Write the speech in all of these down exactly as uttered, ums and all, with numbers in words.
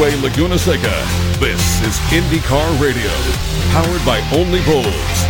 Raceway Laguna Seca. This is IndyCar Radio, powered by Only Bulls.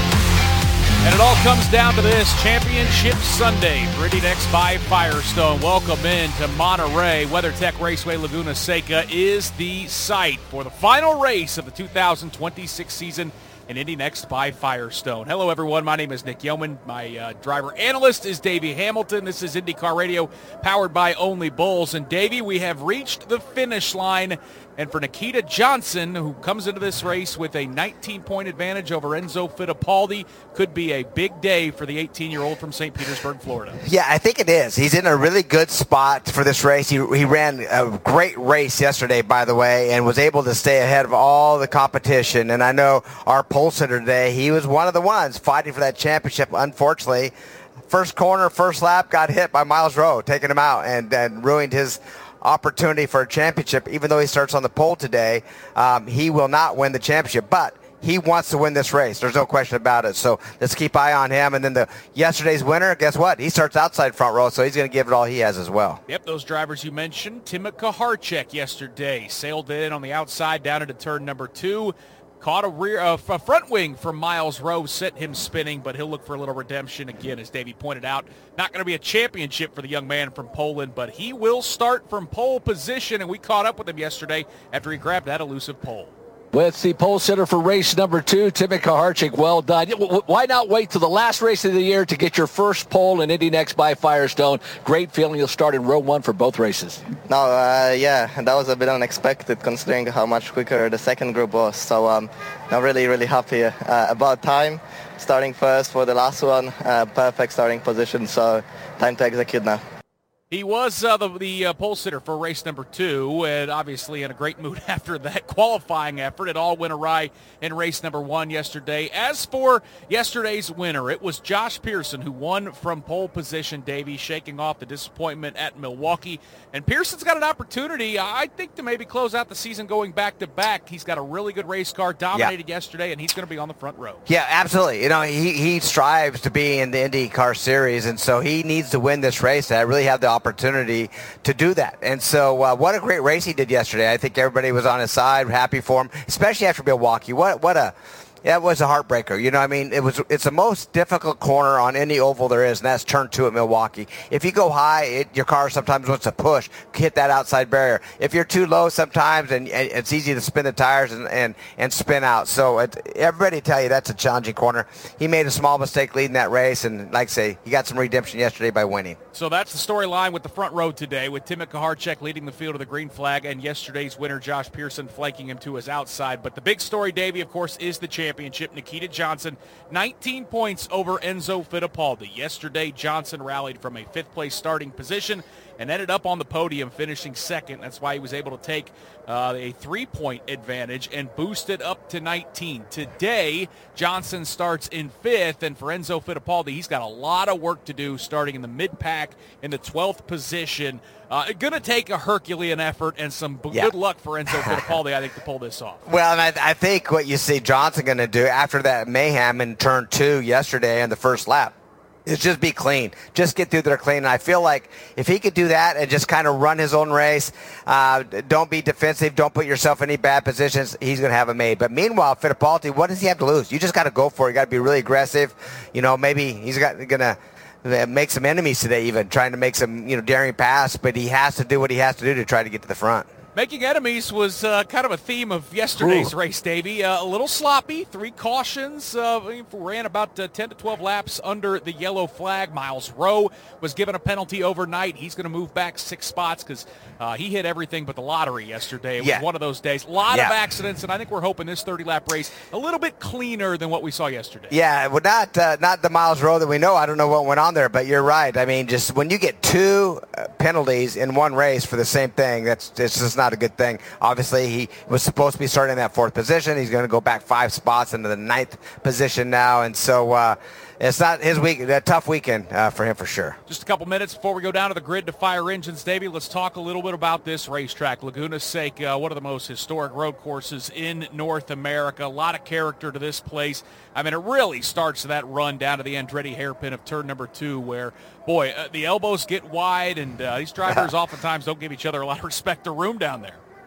And it all comes down to this, Championship Sunday for IndyNext by Firestone. Welcome in to Monterey. WeatherTech Raceway Laguna Seca is the site for the final race of the two thousand twenty-six season in IndyNext by Firestone. Hello, everyone. My name is Nick Yeoman. My uh, driver analyst is Davey Hamilton. This is IndyCar Radio, powered by Only Bulls. And, Davey, we have reached the finish line. And for Nikita Johnson, who comes into this race with a nineteen-point advantage over Enzo Fittipaldi, could be a big day for the eighteen-year-old from Saint Petersburg, Florida. Yeah, I think it is. He's in a really good spot for this race. He, he ran a great race yesterday, by the way, and was able to stay ahead of all the competition. And I know our pole sitter today, he was one of the ones fighting for that championship. Unfortunately, first corner, first lap, got hit by Miles Rowe, taking him out and, and ruined his opportunity for a championship. Even though he starts on the pole today, um, he will not win the championship, but he wants to win this race. There's no question about it. So let's keep eye on him. And then the yesterday's winner, guess what? He starts outside front row, so he's going to give it all he has as well. Yep, those drivers you mentioned. Timot Kaharczyk yesterday sailed in on the outside down into turn number two. Caught a rear, uh, a front wing from Miles Rowe, sent him spinning, but he'll look for a little redemption again, as Davey pointed out. Not going to be a championship for the young man from Poland, but he will start from pole position, and we caught up with him yesterday after he grabbed that elusive pole. With the pole sitter for race number two, Timot Kaharczyk, well done. Why not wait till the last race of the year to get your first pole in IndyNext by Firestone? Great feeling you'll start in row one for both races. No, uh, yeah, that was a bit unexpected considering how much quicker the second group was. So I'm um, really, really happy uh, about time. Starting first for the last one, uh, perfect starting position, so time to execute now. He was uh, the, the uh, pole sitter for race number two, and obviously in a great mood after that qualifying effort. It all went awry in race number one yesterday. As for yesterday's winner, it was Josh Pearson who won from pole position, Davey, shaking off the disappointment at Milwaukee. And Pearson's got an opportunity, I think, to maybe close out the season going back-to-back. He's got a really good race car, dominated yeah. yesterday, and he's going to be on the front row. Yeah, absolutely. You know, he, he strives to be in the IndyCar Series, and so he needs to win this race. I really have the opportunity to do that. And so uh, what a great race he did yesterday. I think everybody was on his side, happy for him, especially after Milwaukee. What what a That was a heartbreaker. You know, I mean, it was. It's the most difficult corner on any oval there is, and that's turn two at Milwaukee. If you go high, it, your car sometimes wants to push, hit that outside barrier. If you're too low sometimes, and, and it's easy to spin the tires and, and, and spin out. So it, everybody tell you that's a challenging corner. He made a small mistake leading that race, and like I say, he got some redemption yesterday by winning. So that's the storyline with the front row today, with Timot Kaharczyk leading the field of the green flag, and yesterday's winner, Josh Pearson, flanking him to his outside. But the big story, Davey, of course, is the championship. Nikita Johnson, nineteen points over Enzo Fittipaldi. Yesterday, Johnson rallied from a fifth-place starting position and ended up on the podium, finishing second. That's why he was able to take uh, a three-point advantage and boost it up to nineteen. Today, Johnson starts in fifth, and for Enzo Fittipaldi, he's got a lot of work to do starting in the mid-pack in the twelfth position. Uh, going to take a Herculean effort and some b- yeah. good luck for Enzo Fittipaldi, I think, to pull this off. Well, and I, I think what you see Johnson going to do after that mayhem in turn two yesterday in the first lap is just be clean. Just get through there clean. And I feel like if he could do that and just kind of run his own race, uh, don't be defensive, don't put yourself in any bad positions, he's going to have it made. But meanwhile, Fittipaldi, what does he have to lose? You just got to go for it. You got to be really aggressive. You know, maybe he's got going to make some enemies today, even trying to make some, you know, daring pass, but he has to do what he has to do to try to get to the front. Making enemies was uh, kind of a theme of yesterday's Ooh. race, Davey. Uh, a little sloppy, three cautions, uh, ran about uh, ten to twelve laps under the yellow flag. Miles Rowe was given a penalty overnight. He's going to move back six spots because uh, he hit everything but the lottery yesterday. It was yeah. one of those days. A lot yeah. of accidents, and I think we're hoping this thirty-lap race a little bit cleaner than what we saw yesterday. Yeah, well, not uh, not the Miles Rowe that we know. I don't know what went on there, but you're right. I mean, just when you get two uh, penalties in one race for the same thing, that's it's just not a good thing. Obviously, he was supposed to be starting in that fourth position. He's going to go back five spots into the ninth position now, and so uh, it's not his week. A tough weekend uh, for him for sure. Just a couple minutes before we go down to the grid to fire engines, Davey. Let's talk a little bit about this racetrack, Laguna Seca, one of the most historic road courses in North America. A lot of character to this place. I mean, it really starts that run down to the Andretti hairpin of turn number two, where, boy, uh, the elbows get wide, and uh, these drivers oftentimes don't give each other a lot of respect or room down there.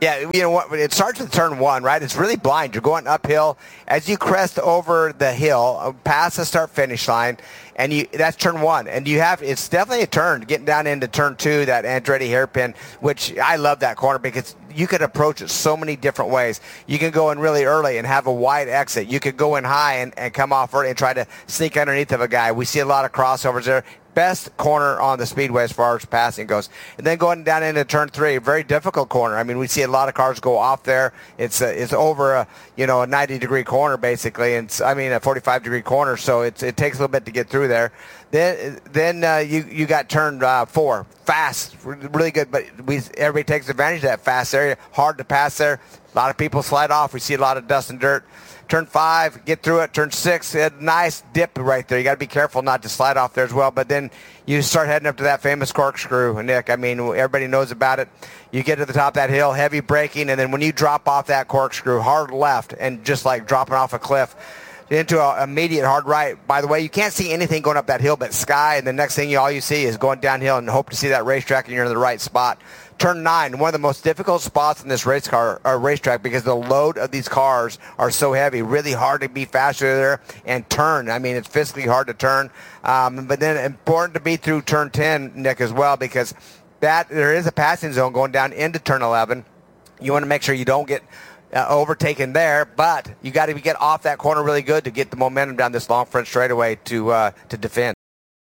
Yeah, you know what? It starts with turn one, right? It's really blind. You're going uphill. As you crest over the hill, past the start-finish line, and you that's turn one. And you have it's definitely a turn getting down into turn two, that Andretti hairpin, which I love that corner because you could approach it so many different ways. You can go in really early and have a wide exit. You could go in high and, and come off early and try to sneak underneath of a guy. We see a lot of crossovers there. Best corner on the speedway as far as passing goes. And then going down into turn three, very difficult corner. I mean, we see a lot of cars go off there. It's a, it's over a, you know, a ninety degree corner basically. And I mean, a forty-five degree corner. So it's, it takes a little bit to get through there. Then, then uh, you, you got turn uh, four, fast, really good. But we, everybody takes advantage of that fast area. Hard to pass there. A lot of people slide off. We see a lot of dust and dirt. Turn five, get through it. Turn six, a nice dip right there. You got to be careful not to slide off there as well. But then you start heading up to that famous corkscrew, Nick. I mean, everybody knows about it. You get to the top of that hill, heavy braking, and then when you drop off that corkscrew, hard left, and just like dropping off a cliff into an immediate hard right. By the way, you can't see anything going up that hill but sky, and the next thing you all you see is going downhill and hope to see that racetrack, and you're in the right spot. Turn nine, one of the most difficult spots in this race car or racetrack because the load of these cars are so heavy. Really hard to be faster there and turn. I mean, it's physically hard to turn. Um, but then important to be through turn ten, Nick, as well, because that there is a passing zone going down into turn eleven. You want to make sure you don't get uh, overtaken there, but you got to get off that corner really good to get the momentum down this long front straightaway to uh, to defend.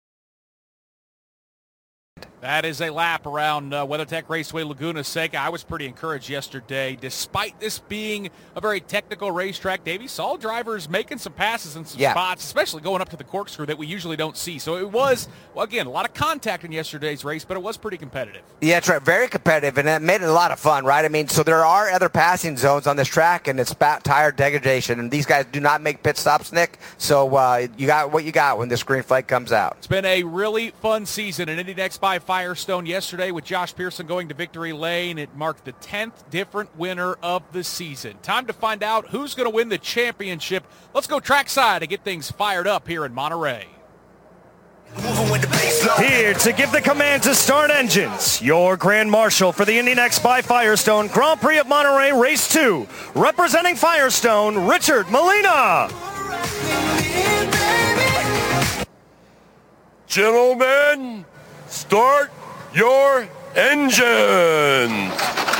That is a lap around uh, WeatherTech Raceway Laguna Seca. I was pretty encouraged yesterday. Despite this being a very technical racetrack, Davey, saw drivers making some passes in some yeah. spots, especially going up to the corkscrew that we usually don't see. So it was, well, again, a lot of contact in yesterday's race, but it was pretty competitive. Yeah, that's right. Very competitive, and it made it a lot of fun, right? I mean, so there are other passing zones on this track, and it's bat tire degradation, and these guys do not make pit stops, Nick. So uh, you got what you got when this green flag comes out. It's been a really fun season in Indy Next by Firestone yesterday with Josh Pearson going to victory lane. It marked the tenth different winner of the season. Time to find out who's going to win the championship. Let's go trackside and get things fired up here in Monterey. Here to give the command to start engines, your Grand Marshal for the Indy Next by Firestone Grand Prix of Monterey Race two, representing Firestone, Richard Molina. Gentlemen, start your engines.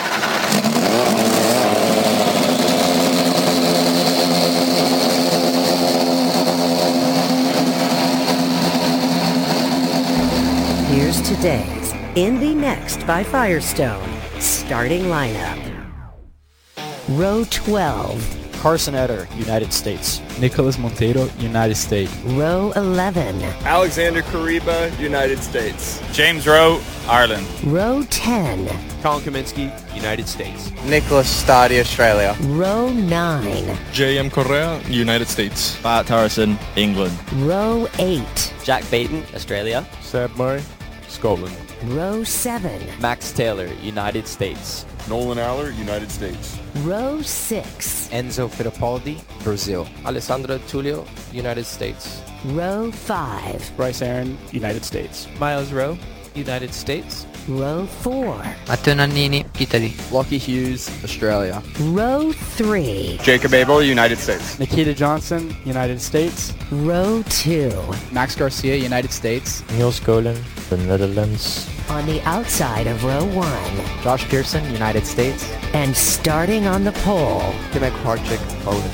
Here's today's Indy Next by Firestone starting lineup. Row twelve. Carson Etter, United States. Nicholas Monteiro, United States. Row eleven. Alexander Kariba, United States. James Rowe, Ireland. Row ten. Colin Kaminsky, United States. Nicholas Stadi, Australia. Row nine. J M Correa, United States. Bart Harrison, England. Row eight. Jack Baton, Australia. Seb Murray, Scotland. Row seven. Max Taylor, United States. Nolan Aller, United States. Row six. Enzo Fittipaldi, Brazil. Alessandro Tullio, United States. Row five. Bryce Aaron, United States. Miles Rowe, United States. Row four. Matteo Nannini, Italy. Lockie Hughes, Australia. Row three. Jacob Abel, United States. Nikita Johnson, United States. Row two. Max Garcia, United States. Niels Golan, the Netherlands. On the outside of row one. Josh Pearson, United States. And starting on the pole. Timek Harczyk, Poland.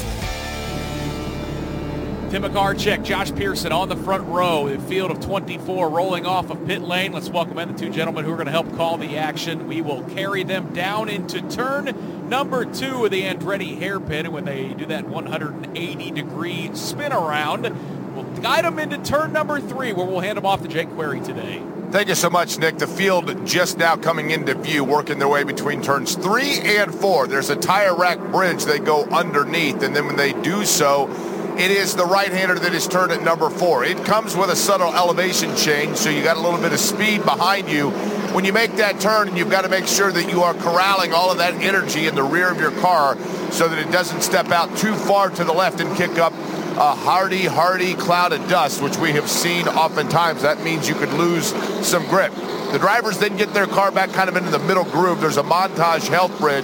Timek Harczyk, Josh Pearson on the front row, a field of twenty-four rolling off of pit lane. Let's welcome in the two gentlemen who are going to help call the action. We will carry them down into turn number two of the Andretti hairpin. And when they do that one hundred eighty degree spin around, we'll guide them into turn number three, where we'll hand them off to Jake Query today. Thank you so much, Nick. The field just now coming into view, working their way between turns three and four. There's a tire rack bridge they go underneath, and then when they do so, it is the right-hander that is turned at number four. It comes with a subtle elevation change, so you got a little bit of speed behind you. When you make that turn, and you've got to make sure that you are corralling all of that energy in the rear of your car so that it doesn't step out too far to the left and kick up a hardy, hardy cloud of dust, which we have seen oftentimes. That means you could lose some grip. The drivers then get their car back kind of into the middle groove. There's a Montage Health Bridge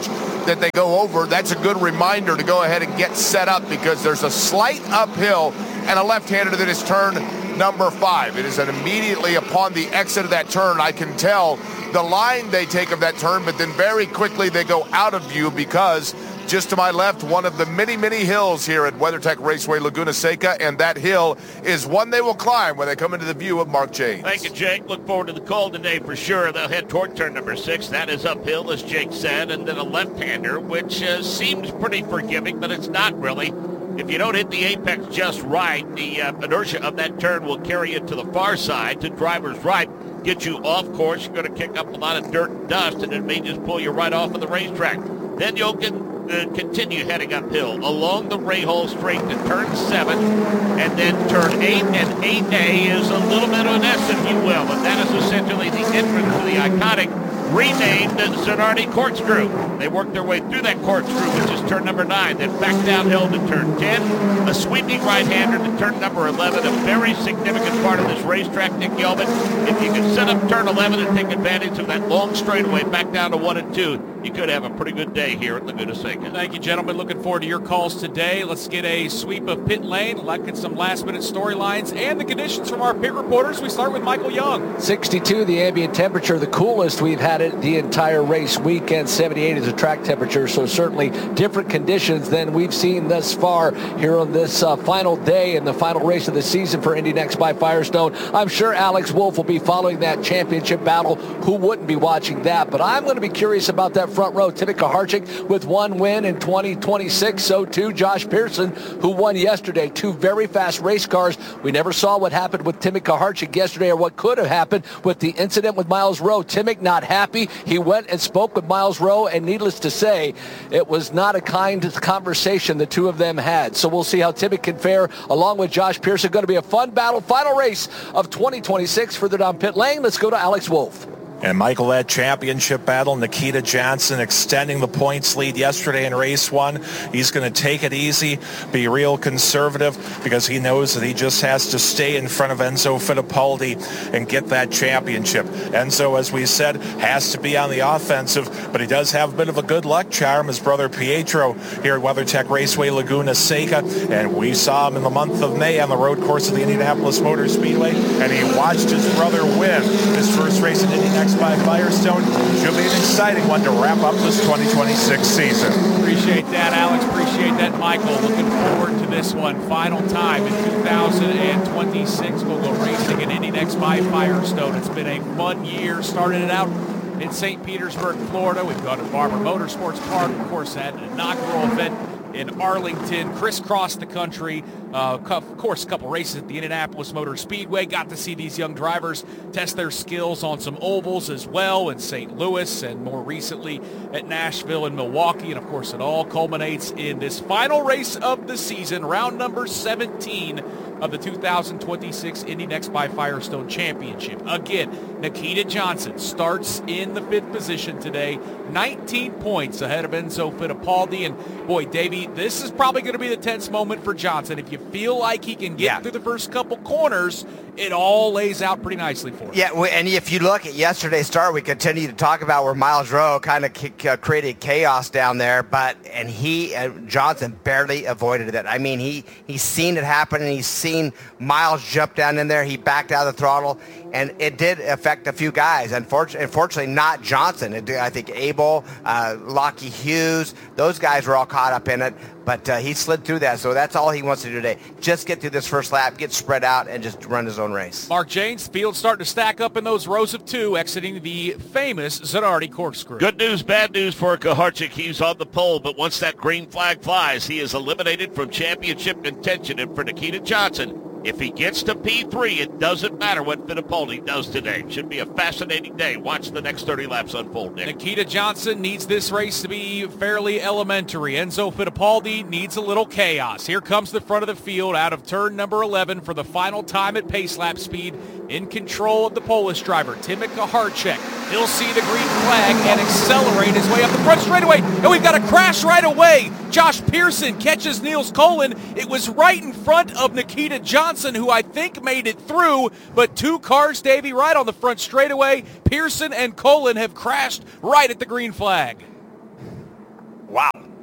that they go over, that's a good reminder to go ahead and get set up because there's a slight uphill and a left-hander that is turn number five. It is an immediately upon the exit of that turn, I can tell the line they take of that turn, but then very quickly they go out of view because just to my left, one of the many, many hills here at WeatherTech Raceway Laguna Seca, and that hill is one they will climb when they come into the view of Mark James. Thank you, Jake. Look forward to the call today for sure. They'll head toward turn number six. That is uphill, as Jake said, and then a left-hander, which uh, seems pretty forgiving, but it's not really. If you don't hit the apex just right, the uh, inertia of that turn will carry you to the far side, to driver's right, get you off course. You're going to kick up a lot of dirt and dust, and it may just pull you right off of the racetrack. Then you'll get Uh, continue heading uphill along the Rahal Straight to turn seven, and then turn eight, and eight A is a little bit of an S, if you will, and that is essentially the entrance to the iconic renamed Zanardi Corkscrew. They work their way through that corkscrew, which is turn number nine, then back downhill to turn ten, a sweeping right-hander to turn number eleven, a very significant part of this racetrack, Nick Yeoman. If you can set up turn eleven and take advantage of that long straightaway back down to one and two, you could have a pretty good day here at Laguna Seca. Thank you, gentlemen. Looking forward to your calls today. Let's get a sweep of pit lane, look at some last-minute storylines and the conditions from our pit reporters. We start with Michael Young. sixty-two, the ambient temperature, the coolest we've had it the entire race weekend. seventy-eight is the track temperature, so certainly different conditions than we've seen thus far here on this uh, final day and the final race of the season for Indy Next by Firestone. I'm sure Alex Wolff will be following that championship battle. Who wouldn't be watching that? But I'm going to be curious about that front row. Timmy Kaharchik with one win in twenty twenty-six. So too Josh Pearson, who won yesterday. Two very fast race cars. We never saw what happened with Timmy Kaharchik yesterday or what could have happened with the incident with Miles Rowe. Timmy not happy. He went and spoke with Miles Rowe, and needless to say, it was not a kind conversation the two of them had. So we'll see how Timmy can fare along with Josh Pearson. Going to be a fun battle. Final race of twenty twenty-six. Further down pit lane, let's go to Alex Wolff. And Michael, that championship battle, Nikita Johnson extending the points lead yesterday in race one. He's going to take it easy, be real conservative, because he knows that he just has to stay in front of Enzo Fittipaldi and get that championship. Enzo, as we said, has to be on the offensive, but he does have a bit of a good luck charm. His brother Pietro here at WeatherTech Raceway Laguna Seca, and we saw him in the month of May on the road course of the Indianapolis Motor Speedway, and he watched his brother win his first race in Indy Next by Firestone. Should be an exciting one to wrap up this twenty twenty-six season. Appreciate that, Alex. Appreciate that, Michael. Looking forward to this one. Final time in two thousand twenty-six. We'll go racing in Indy Next by Firestone. It's been a fun year. Started it out in Saint Petersburg, Florida. We've gone to Barber Motorsports Park. Of course, had an inaugural event in Arlington, crisscrossed the country. Uh, of course, a couple races at the Indianapolis Motor Speedway. Got to see these young drivers test their skills on some ovals as well in Saint Louis and more recently at Nashville and Milwaukee. And, of course, it all culminates in this final race of the season, round number seventeen of the two thousand twenty-six Indy Next by Firestone Championship. Again, Nikita Johnson starts in the fifth position today, nineteen points ahead of Enzo Fittipaldi. And, boy, Davey, this is probably going to be the tense moment for Johnson. If you feel like he can get yeah. through the first couple corners, it all lays out pretty nicely for him. Yeah, and if you look at yesterday's start, we continue to talk about where Miles Rowe kind of created chaos down there, but and he, uh, Johnson, barely avoided it. I mean, he he's seen it happen, and he's seen Miles jump down in there. He backed out of the throttle, and it did affect a few guys. Unfortunately, unfortunately not Johnson. It did, I think Abel, uh, Lockie Hughes, those guys were all caught up in it, but uh, he slid through that, so that's all he wants to do today. Just get through this first lap, get spread out, and just run his own race. Mark James, field starting to stack up in those rows of two, exiting the famous Zanardi Corkscrew. Good news, bad news for Kaharchik. He's on the pole, but once that green flag flies, he is eliminated from championship contention. And for Nikita Johnson, if he gets to P three, it doesn't matter what Fittipaldi does today. Should be a fascinating day. Watch the next thirty laps unfold, Nick. Nikita Johnson needs this race to be fairly elementary. Enzo Fittipaldi needs a little chaos. Here comes the front of the field out of turn number eleven for the final time at pace lap speed. In control of the Polish driver, Timmy Kaharchik. He'll see the green flag and accelerate his way up the front straightaway. And we've got a crash right away. Josh Pearson catches Niels Colin. It was right in front of Nikita Johnson, who I think made it through, but two cars, Davey, right on the front straightaway. Pearson and Colin have crashed right at the green flag.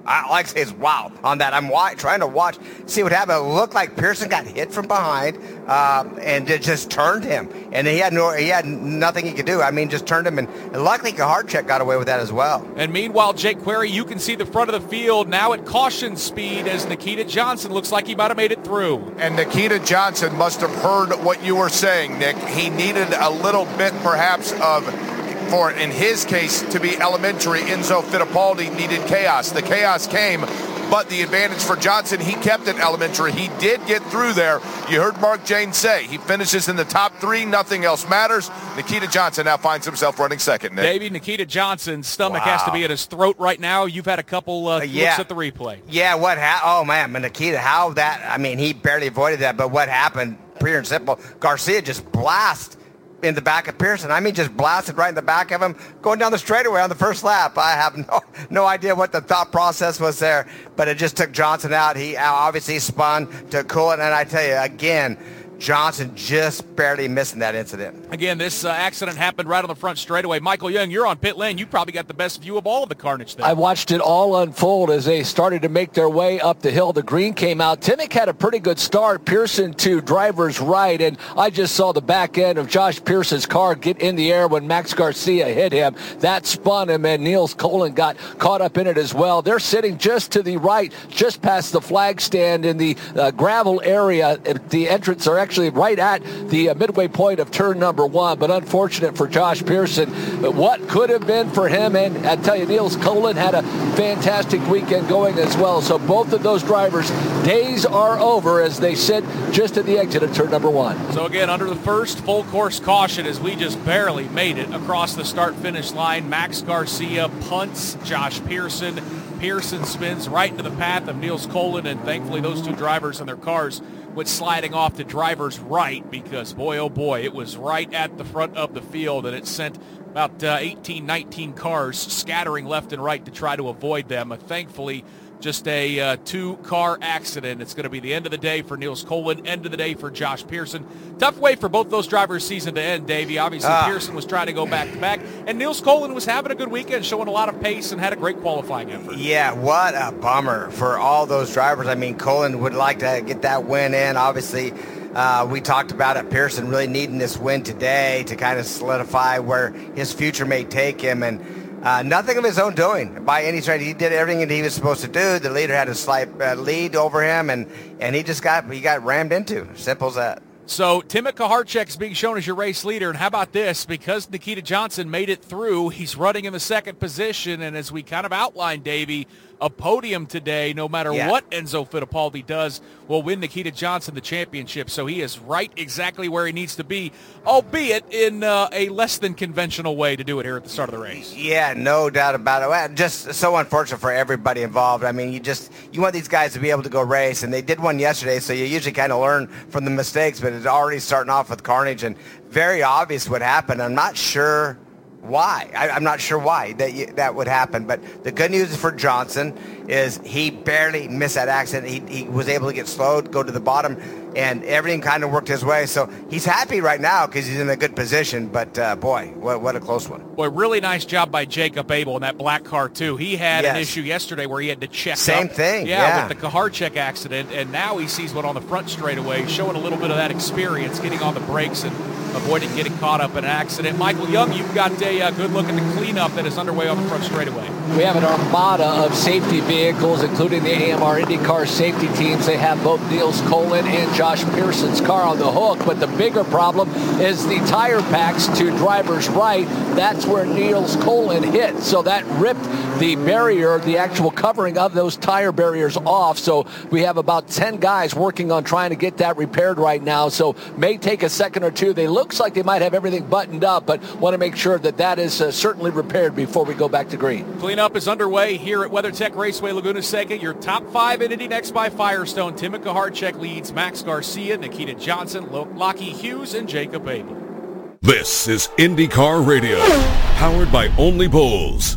I like to say is wow on that. I'm wa- trying to watch, see what happened. It looked like Pearson got hit from behind um, and it just turned him. And he had no, he had nothing he could do. I mean, just turned him. And, and luckily, Kaharczyk got away with that as well. And meanwhile, Jake Query, you can see the front of the field now at caution speed as Nikita Johnson looks like he might have made it through. And Nikita Johnson must have heard what you were saying, Nick. He needed a little bit, perhaps, of, for, in his case, to be elementary. Enzo Fittipaldi needed chaos. The chaos came, but the advantage for Johnson, he kept it elementary. He did get through there. You heard Mark Jane say he finishes in the top three. Nothing else matters. Nikita Johnson now finds himself running second, Nick. Davey, Nikita Johnson's stomach Wow. has to be at his throat right now. You've had a couple uh, Uh, yeah. looks at the replay. Yeah, what ha- Oh, man, but Nikita, how that, I mean, he barely avoided that, but what happened, pure and simple, Garcia just blast in the back of Pearson. I mean, just blasted right in the back of him, going down the straightaway on the first lap. I have no no idea what the thought process was there, but it just took Johnson out. He obviously spun to cool it, and I tell you, again, Johnson just barely missing that incident. Again, this uh, accident happened right on the front straightaway. Michael Young, you're on pit lane. You probably got the best view of all of the carnage there. I watched it all unfold as they started to make their way up the hill. The green came out. Timmick had a pretty good start. Pearson to driver's right, and I just saw the back end of Josh Pearson's car get in the air when Max Garcia hit him. That spun him, and Niels Colin got caught up in it as well. They're sitting just to the right, just past the flag stand in the uh, gravel area. The entrance are actually right at the uh, midway point of turn number one, but unfortunate for Josh Pearson. But what could have been for him, and I tell you, Niels Colin had a fantastic weekend going as well. So both of those drivers, days are over as they sit just at the exit of turn number one. So again, under the first full course caution, as we just barely made it across the start-finish line, Max Garcia punts Josh Pearson. Pearson spins right into the path of Niels Colin, and thankfully those two drivers and their cars went sliding off to driver's right, because boy, oh boy, it was right at the front of the field, and it sent about uh, eighteen, nineteen cars scattering left and right to try to avoid them. Uh, thankfully, just a uh, two-car accident. It's going to be the end of the day for Niels Colin, end of the day for Josh Pearson. Tough way for both those drivers' season to end, Davey. Obviously, ah. Pearson was trying to go back-to-back, and Niels Colin was having a good weekend, showing a lot of pace and had a great qualifying effort. Yeah, what a bummer for all those drivers. I mean, Colin would like to get that win in. Obviously, uh, we talked about it, Pearson really needing this win today to kind of solidify where his future may take him, and Uh, nothing of his own doing by any stretch. He did everything that he was supposed to do. The leader had a slight uh, lead over him, and, and he just got he got rammed into. Simple as that. So Timmick Kaharczyk is being shown as your race leader, and how about this? Because Nikita Johnson made it through, he's running in the second position, and as we kind of outlined, Davey, a podium today, no matter yeah. what Enzo Fittipaldi does, will win Nikita Johnson the championship. So he is right exactly where he needs to be, albeit in uh, a less than conventional way to do it here at the start of the race. Yeah, no doubt about it. Just so unfortunate for everybody involved. I mean, you just you want these guys to be able to go race, and they did one yesterday, so you usually kind of learn from the mistakes, but it's already starting off with carnage, and very obvious what happened. I'm not sure why. I, I'm not sure why that you, that would happen, but the good news for Johnson is he barely missed that accident. He, he was able to get slowed, go to the bottom, and everything kind of worked his way. So he's happy right now because he's in a good position, but uh, boy, what, what a close one. Boy, really nice job by Jacob Abel in that black car, too. He had yes. an issue yesterday where he had to check Same up. thing, yeah, yeah. with the Kaharczyk accident, and now he sees one on the front straightaway, showing a little bit of that experience, getting on the brakes and avoiding getting caught up in an accident. Michael Young, you've got a uh, good look at the cleanup that is underway on the front straightaway. We have an armada of safety vehicles, including the A M R IndyCar safety teams. They have both Niels Colin and Josh Pearson's car on the hook, but the bigger problem is the tire packs to driver's right. That's where Niels Colin hit, so that ripped the barrier, the actual covering of those tire barriers off. So we have about ten guys working on trying to get that repaired right now, so may take a second or two. They looks like they might have everything buttoned up, but want to make sure that that is uh, certainly repaired before we go back to green. Cleanup is underway here at WeatherTech Raceway Laguna Seca. Your top five in Indy next by Firestone. Timmick Kaharczyk leads Max Garcia, Nikita Johnson, Lockie Hughes, and Jacob Abel. This is IndyCar Radio, powered by Only Bulls.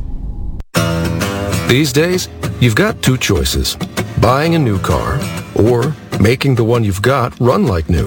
These days, you've got two choices: buying a new car or making the one you've got run like new.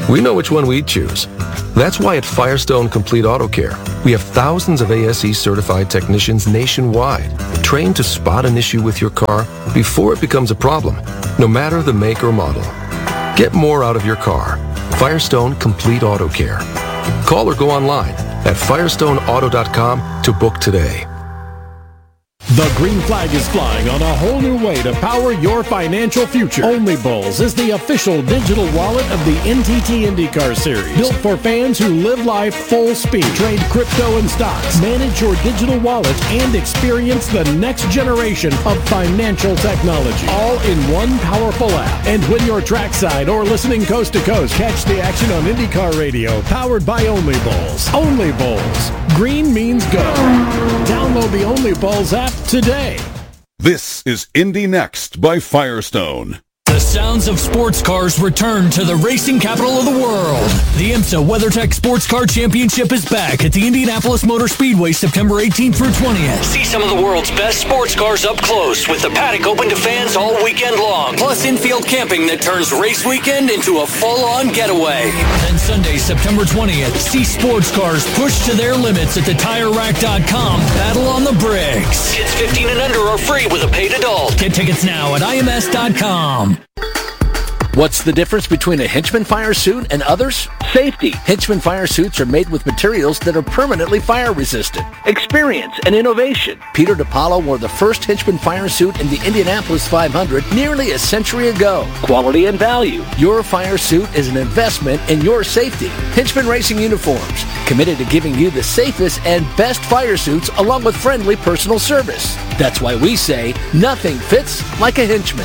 We know which one we'd choose. That's why at Firestone Complete Auto Care, we have thousands of A S E-certified technicians nationwide, trained to spot an issue with your car before it becomes a problem, no matter the make or model. Get more out of your car. Firestone Complete Auto Care. Call or go online at firestone auto dot com to book today. The green flag is flying on a whole new way to power your financial future. Only Bulls is the official digital wallet of the N T T IndyCar Series. Built for fans who live life full speed. Trade crypto and stocks. Manage your digital wallet and experience the next generation of financial technology. All in one powerful app. And when you're trackside or listening coast to coast, catch the action on IndyCar Radio, powered by Only Bulls. Only Bulls. Green means go. Download the Only Bulls app today. This is Indy Next by Firestone. The sounds of sports cars return to the racing capital of the world. The IMSA WeatherTech Sports Car Championship is back at the Indianapolis Motor Speedway September eighteenth through twentieth. See some of the world's best sports cars up close with the paddock open to fans all weekend long. Plus infield camping that turns race weekend into a full-on getaway. Then Sunday, September twentieth, see sports cars pushed to their limits at the Tire Rack dot com Battle on the Bricks. Kids fifteen and under are free with a paid adult. Get tickets now at I M S dot com. What's the difference between a Hinchman fire suit and others? Safety. Hinchman fire suits are made with materials that are permanently fire resistant. Experience and innovation. Peter DiPaolo wore the first Hinchman fire suit in the Indianapolis five hundred nearly a century ago. Quality and value. Your fire suit is an investment in your safety. Hinchman Racing Uniforms. Committed to giving you the safest and best fire suits along with friendly personal service. That's why we say nothing fits like a Hinchman.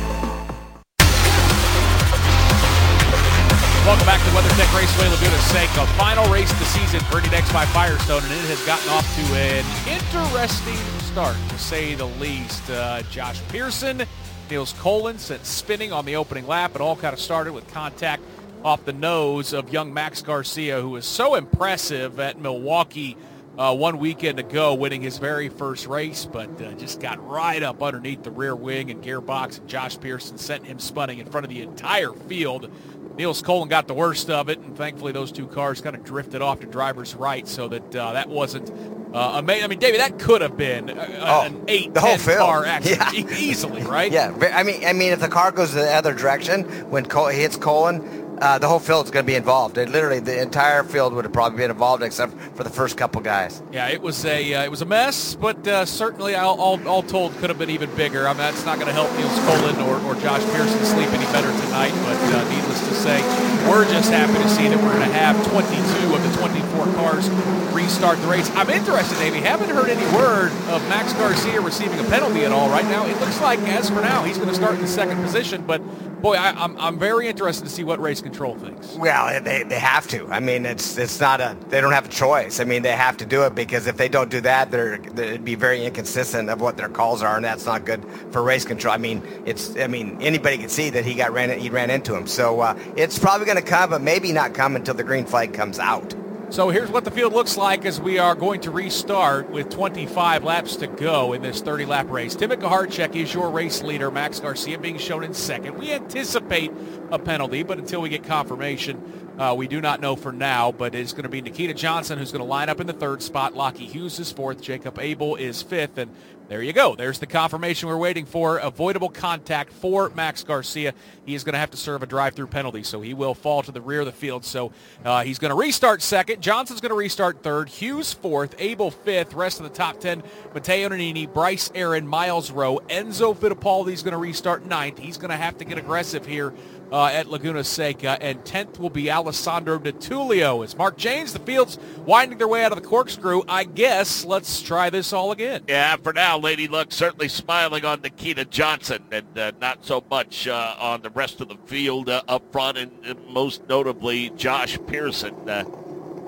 Welcome back to WeatherTech Raceway Laguna Seca. Final race of the season for Indy Next by Firestone, and it has gotten off to an interesting start, to say the least. Uh, Josh Pearson, Niels Colin sent spinning on the opening lap. It all kind of started with contact off the nose of young Max Garcia, who was so impressive at Milwaukee uh, one weekend ago, winning his very first race, but uh, just got right up underneath the rear wing and gearbox, and Josh Pearson sent him spinning in front of the entire field. Niels Colin got the worst of it, and thankfully those two cars kind of drifted off to driver's right, so that uh, that wasn't uh, amazing. I mean, David, that could have been a, oh, an eight, the whole ten field. car accident yeah. e- easily, right? Yeah, I mean, I mean, if the car goes the other direction when Col- hits Colin, uh, the whole field's going to be involved. It literally, the entire field would have probably been involved except for the first couple guys. Yeah, it was a uh, it was a mess, but uh, certainly all, all, all told could have been even bigger. I mean, that's not going to help Niels Colin or, or Josh Pearson sleep any better tonight, but uh, needless to say, we're just happy to see that we're going to have twenty-two of the twenty-four cars restart the race. I'm interested, Davey. Haven't heard any word of Max Garcia receiving a penalty at all right now. It looks like, as for now, he's going to start in the second position, but boy, I, I'm I'm very interested to see what race control thinks. Well, they they have to. I mean, it's it's not a they don't have a choice. I mean, they have to do it because if they don't do that, they're they'd be very inconsistent of what their calls are, and that's not good for race control. I mean, it's I mean anybody can see that he got ran he ran into him. So uh, it's probably going to come, but maybe not come until the green flag comes out. So here's what the field looks like as we are going to restart with twenty-five laps to go in this thirty-lap race. Timothy Kaharczyk is your race leader. Max Garcia being shown in second. We anticipate a penalty, but until we get confirmation, uh, we do not know for now. But it's going to be Nikita Johnson who's going to line up in the third spot. Lockie Hughes is fourth. Jacob Abel is fifth. And there you go. There's the confirmation we're waiting for. Avoidable contact for Max Garcia. He is going to have to serve a drive-through penalty, so he will fall to the rear of the field. So uh, he's going to restart second. Johnson's going to restart third. Hughes fourth. Abel fifth. Rest of the top ten, Matteo Nannini, Bryce Aaron, Miles Rowe. Enzo Fittipaldi is going to restart ninth. He's going to have to get aggressive here uh, at Laguna Seca. And tenth will be Alessandro Di Tullio. As Mark Janes, the field's winding their way out of the corkscrew. I guess let's try this all again. Yeah, for now, Lady Luck certainly smiling on Nikita Johnson and uh, not so much uh, on the rest of the field uh, up front, and, and most notably Josh Pearson. Uh,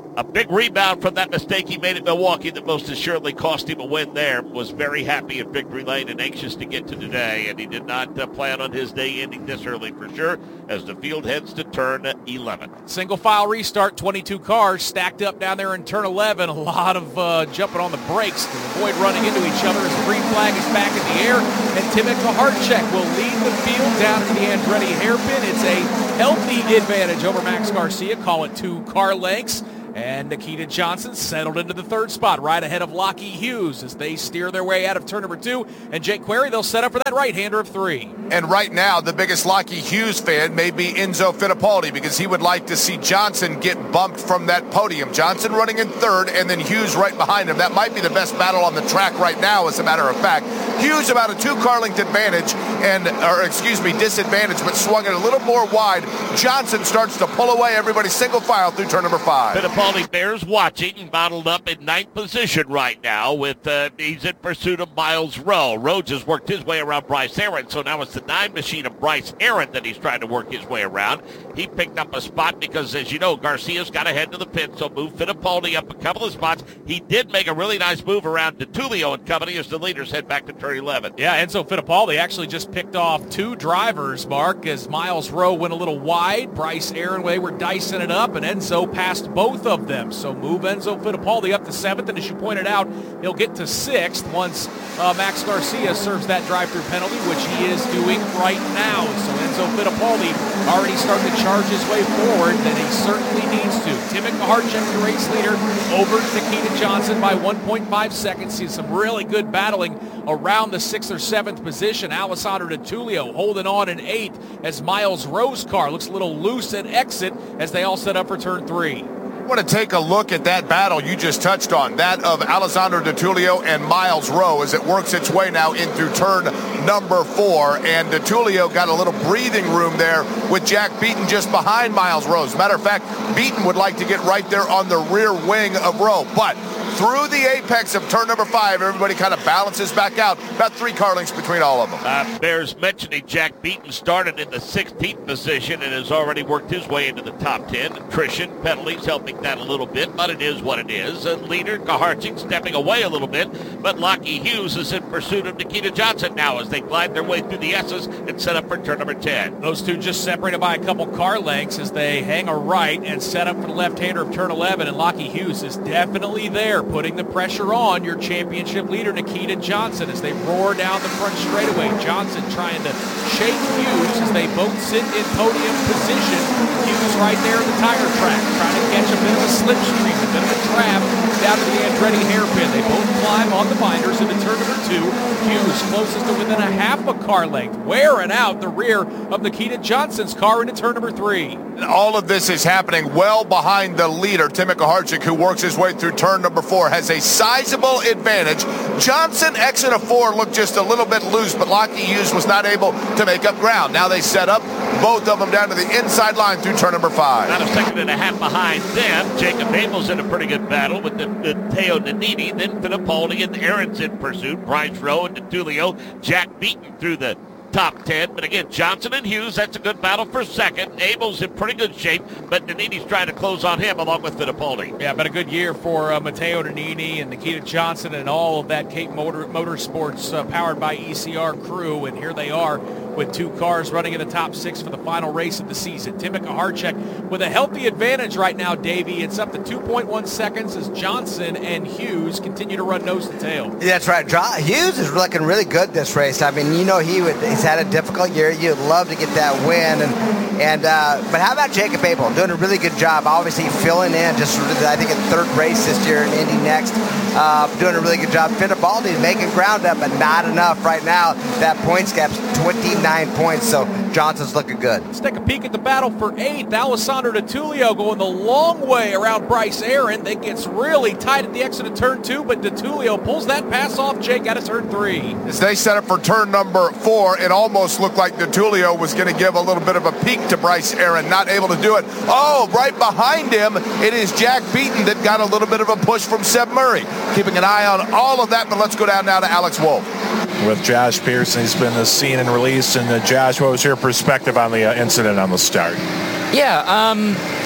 A big rebound from that mistake he made at Milwaukee that most assuredly cost him a win there. Was very happy at victory lane and anxious to get to today, and he did not uh, plan on his day ending this early for sure as the field heads to turn eleven. Single file restart, twenty-two cars stacked up down there in turn eleven. A lot of uh, jumping on the brakes to avoid running into each other as the green flag is back in the air, and Timothy Kaharczyk will lead the field down to the Andretti hairpin. It's a healthy advantage over Max Garcia. Call it two car lengths. And Nikita Johnson settled into the third spot right ahead of Lockie Hughes as they steer their way out of turn number two. And Jake Query, they'll set up for that right-hander of three. And right now, the biggest Lockie Hughes fan may be Enzo Fittipaldi because he would like to see Johnson get bumped from that podium. Johnson running in third and then Hughes right behind him. That might be the best battle on the track right now, as a matter of fact. Hughes about a two-car length advantage, and or excuse me, disadvantage, but swung it a little more wide. Johnson starts to pull away everybody single file through turn number five. Fittipaldi Bears watching, bottled up in ninth position right now with uh, he's in pursuit of Miles Rowe. Rowe just worked his way around Bryce Aaron, so now it's the nine machine of Bryce Aaron that he's trying to work his way around. He picked up a spot because, as you know, Garcia's got to head to the pit, so move Fittipaldi up a couple of spots. He did make a really nice move around DeTulio and company as the leaders head back to turn eleven. Yeah, Enzo Fittipaldi actually just picked off two drivers, Mark, as Miles Rowe went a little wide. Bryce Aaron, they were dicing it up, and Enzo passed both of them. So move Enzo Fittipaldi up to seventh, and as you pointed out, he'll get to sixth once uh, Max Garcia serves that drive-through penalty, which he is doing right now. So Enzo Fittipaldi already starting to charge his way forward, and he certainly needs to. Timothy Kaharczyk, the race leader, over Nikita Johnson by one point five seconds. Sees some really good battling around the sixth or seventh position. Alessandro DeTulio holding on in eighth as Miles Rowe's car looks a little loose at exit as they all set up for turn three. I want to take a look at that battle you just touched on, that of Alessandro DeTulio and Miles Rowe as it works its way now in through turn number four. And DeTulio got a little breathing room there with Jack Beaton just behind Miles Rowe. As a matter of fact, Beaton would like to get right there on the rear wing of Rowe. But through the apex of turn number five, everybody kind of balances back out. About three car lengths between all of them. Uh, Bears mentioning Jack Beaton started in the sixteenth position and has already worked his way into the top ten. Attrition, penalties helping that a little bit, but it is what it is. And leader Kaharczyk stepping away a little bit, but Lockie Hughes is in pursuit of Nikita Johnson now as they glide their way through the S's and set up for turn number ten. Those two just separated by a couple car lengths as they hang a right and set up for the left-hander of turn eleven, and Lockie Hughes is definitely there, putting the pressure on your championship leader Nikita Johnson as they roar down the front straightaway. Johnson trying to shake Hughes as they both sit in podium position. Hughes right there in the tire track trying to catch a bit of a slipstream, a bit of a trap down to the Andretti hairpin. They both climb on the binders into turn number two. Hughes closest to within a half a car length, wearing out the rear of Nikita Johnson's car into turn number three. And all of this is happening well behind the leader, Timothy Kaharczyk, who works his way through turn number four, has a sizable advantage. Johnson, exit of four, looked just a little bit loose, but Lockie Hughes was not able to make up ground. Now they set up both of them down to the inside line through turn number five. About a second and a half behind them. Jacob Abel's in a pretty good battle with the, the Teo Nannini, then Fittipaldi and Aaron's in pursuit. Bryce Rowe and DeTulio. Jack Beaton through the top ten. But again, Johnson and Hughes, that's a good battle for second. Abel's in pretty good shape, but Nannini's trying to close on him along with Fittipaldi. Yeah, but a good year for uh, Matteo Nannini and Nikita Johnson and all of that Cape Motor, Motorsports uh, powered by E C R crew. And here they are with two cars running in the top six for the final race of the season. Timothy Kaharczyk with a healthy advantage right now, Davey. It's up to two point one seconds as Johnson and Hughes continue to run nose to tail. That's right. Hughes is looking really good this race. I mean, you know, he would, he's had a difficult year. You'd love to get that win. And, and uh, but how about Jacob Abel? Doing a really good job. Obviously filling in just, I think, in third race this year in Indy Next. Uh, doing a really good job. Fittipaldi making ground up, but not enough right now. That points gap's twenty-nine points, so Johnson's looking good. Let's take a peek at the battle for eighth. Alessandro DeTulio going the long way around Bryce Aaron. That gets really tight at the exit of turn two, but DeTulio pulls that pass off Jake out of turn three. As they set up for turn number four, it almost looked like DeTulio was going to give a little bit of a peek to Bryce Aaron, not able to do it. Oh, right behind him, it is Jack Beaton that got a little bit of a push from Seb Murray. Keeping an eye on all of that, but let's go down now to Alex Wolf. With Josh Pearson, he's been seen and released. And uh, Josh, what was your perspective on the uh, incident on the start? Yeah, um,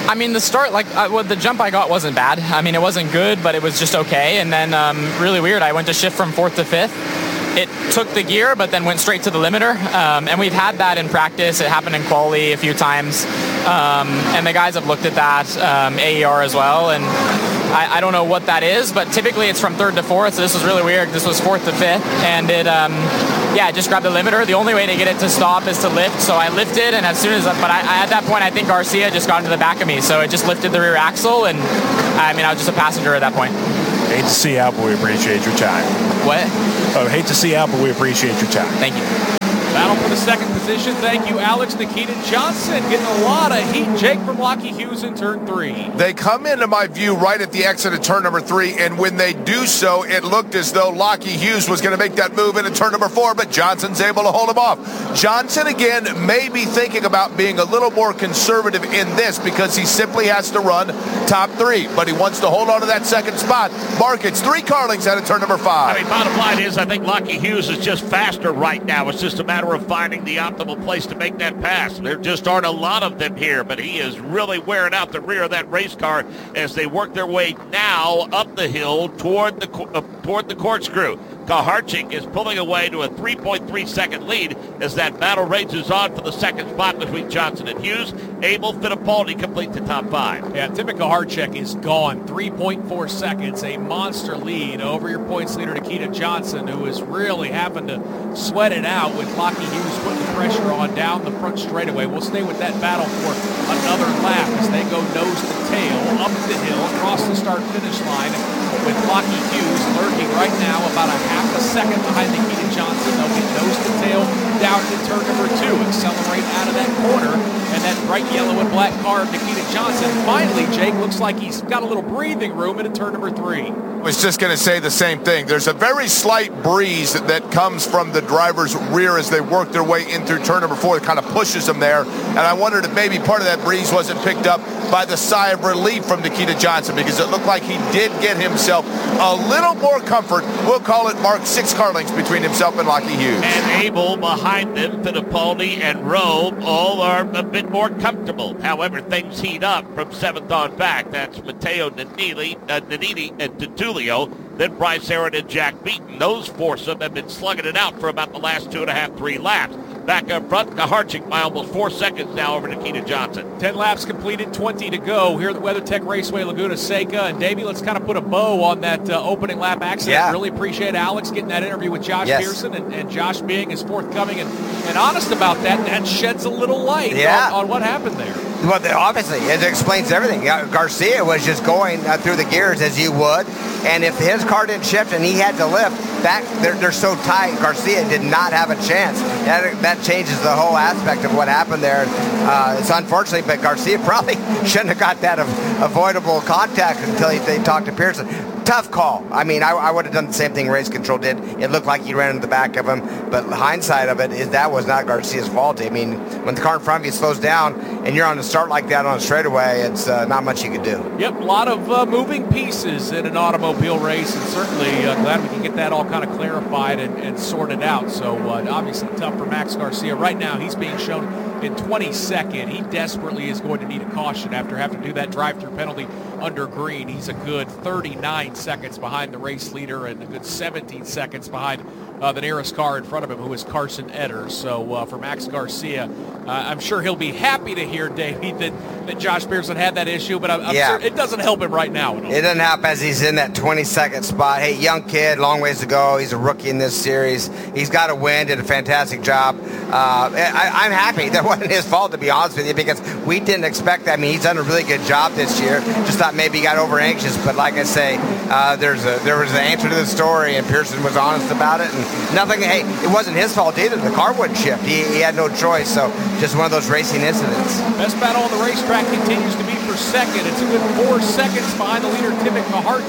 I mean, the start, like, uh, well, the jump I got wasn't bad. I mean, it wasn't good, but it was just okay. And then, um, really weird, I went to shift from fourth to fifth. It took the gear, but then went straight to the limiter. Um, and we've had that in practice. It happened in quali a few times. Um, and the guys have looked at that, um, A E R as well. And I, I don't know what that is, but typically it's from third to fourth. So this was really weird. This was fourth to fifth. And it, um, yeah, I just grabbed the limiter. The only way to get it to stop is to lift. So I lifted, and as soon as, but I, at that point, I think Garcia just got into the back of me. So it just lifted the rear axle. And I mean, I was just a passenger at that point. Hate to see out, but we appreciate your time. What? Oh, hate to see out, but we appreciate your time. Thank you. Battle for the second position. Thank you, Alex. Nikita Johnson getting a lot of heat. Jake from Lockheed Hughes in turn three. They come into my view right at the exit of turn number three, and when they do so, it looked as though Lockheed Hughes was going to make that move into turn number four, but Johnson's able to hold him off. Johnson, again, may be thinking about being a little more conservative in this because he simply has to run top three, but he wants to hold on to that second spot. Mark, it's three Carlings out of turn number five. I mean, bottom line is I think Lockheed Hughes is just faster right now. It's just a matter of finding the optimal place to make that pass. There just aren't a lot of them here, but he is really wearing out the rear of that race car as they work their way now up the hill toward the uh, toward the corkscrew. Kaharchik is pulling away to a three point three second lead as that battle rages on for the second spot between Johnson and Hughes. Abel Fittipaldi complete the top five. Yeah, Timmy Kaharchik is gone. three point four seconds, a monster lead over your points leader, Nikita Johnson, who is really having to sweat it out with Lockheed Hughes putting the pressure on down the front straightaway. We'll stay with that battle for another lap as they go nose to tail, up the hill, across the start-finish line, with Lockheed Hughes lurking right now about a half a second behind Nikita Johnson. They'll get nose to tail down to turn number two, accelerate out of that corner, and that bright yellow and black car of Nikita Johnson. Finally, Jake looks like he's got a little breathing room into turn number three. I was just going to say the same thing. There's a very slight breeze that, that comes from the driver's rear as they work their way in through turn number four. It kind of pushes them there, and I wondered if maybe part of that breeze wasn't picked up by the sigh of relief from Nikita Johnson, because it looked like he did get himself a little more comfort. We'll call it, Mark, six Carlings between himself and Lockheed Hughes. And Abel behind them, Fittipaldi and Rome, all are a bit more comfortable. However, things heat up from seventh on back. That's Matteo Nannini, uh, Nannini and Tutulio, then Bryce Aaron and Jack Beaton. Those foursome have been slugging it out for about the last two and a half, three laps. Back up front, Kaharchik by almost four seconds now over Nikita Johnson. ten laps completed, twenty to go here at the WeatherTech Raceway Laguna Seca. And Davey, let's kind of put a bow on that uh, opening lap accident. Yeah. Really appreciate Alex getting that interview with Josh yes. Pearson, and, and Josh being as forthcoming and, and honest about that. That sheds a little light yeah. on, on what happened there. Well, obviously, it explains everything. Garcia was just going uh, through the gears as you would, and if his car didn't shift and he had to lift, that they're, they're so tight, Garcia did not have a chance. That, that changes the whole aspect of what happened there. Uh, it's unfortunate, but Garcia probably shouldn't have got that av- avoidable contact until he, they talked to Pearson. Tough call. I mean, I, I would have done the same thing Race Control did. It looked like he ran into the back of him, but the hindsight of it is that was not Garcia's fault. I mean, when the car in front of you slows down and you're on the start like that on a straightaway, it's uh, not much you can do. Yep, a lot of uh, moving pieces in an automobile race, and certainly uh, glad we can get that all kind of clarified and, and sorted out. So uh, obviously tough for Max Garcia. Right now he's being shown in twenty-second. He desperately is going to need a caution after having to do that drive-through penalty under green. He's a good thirty-nine seconds behind the race leader and a good seventeen seconds behind uh, the nearest car in front of him, who is Carson Edders. So uh, for Max Garcia, uh, I'm sure he'll be happy to hear, Davey, that, that Josh Pearson had that issue, but I'm, I'm yeah. sure it doesn't help him right now at all. It doesn't help as he's in that twenty-second spot. Hey, young kid, long ways to go. He's a rookie in this series. He's got to win, did a fantastic job. Uh, I, I'm happy that wasn't his fault, to be honest with you, because we didn't expect that. I mean, he's done a really good job this year. Just thought maybe he got over anxious, but like I say, uh, there's a there was an answer to the story, and Pearson was honest about it. And nothing. Hey, it wasn't his fault either. The car wouldn't shift. He, he had no choice. So just one of those racing incidents. Best battle on the racetrack continues to be for second. It's a good four seconds behind the leader, Timmy Kaharchik, as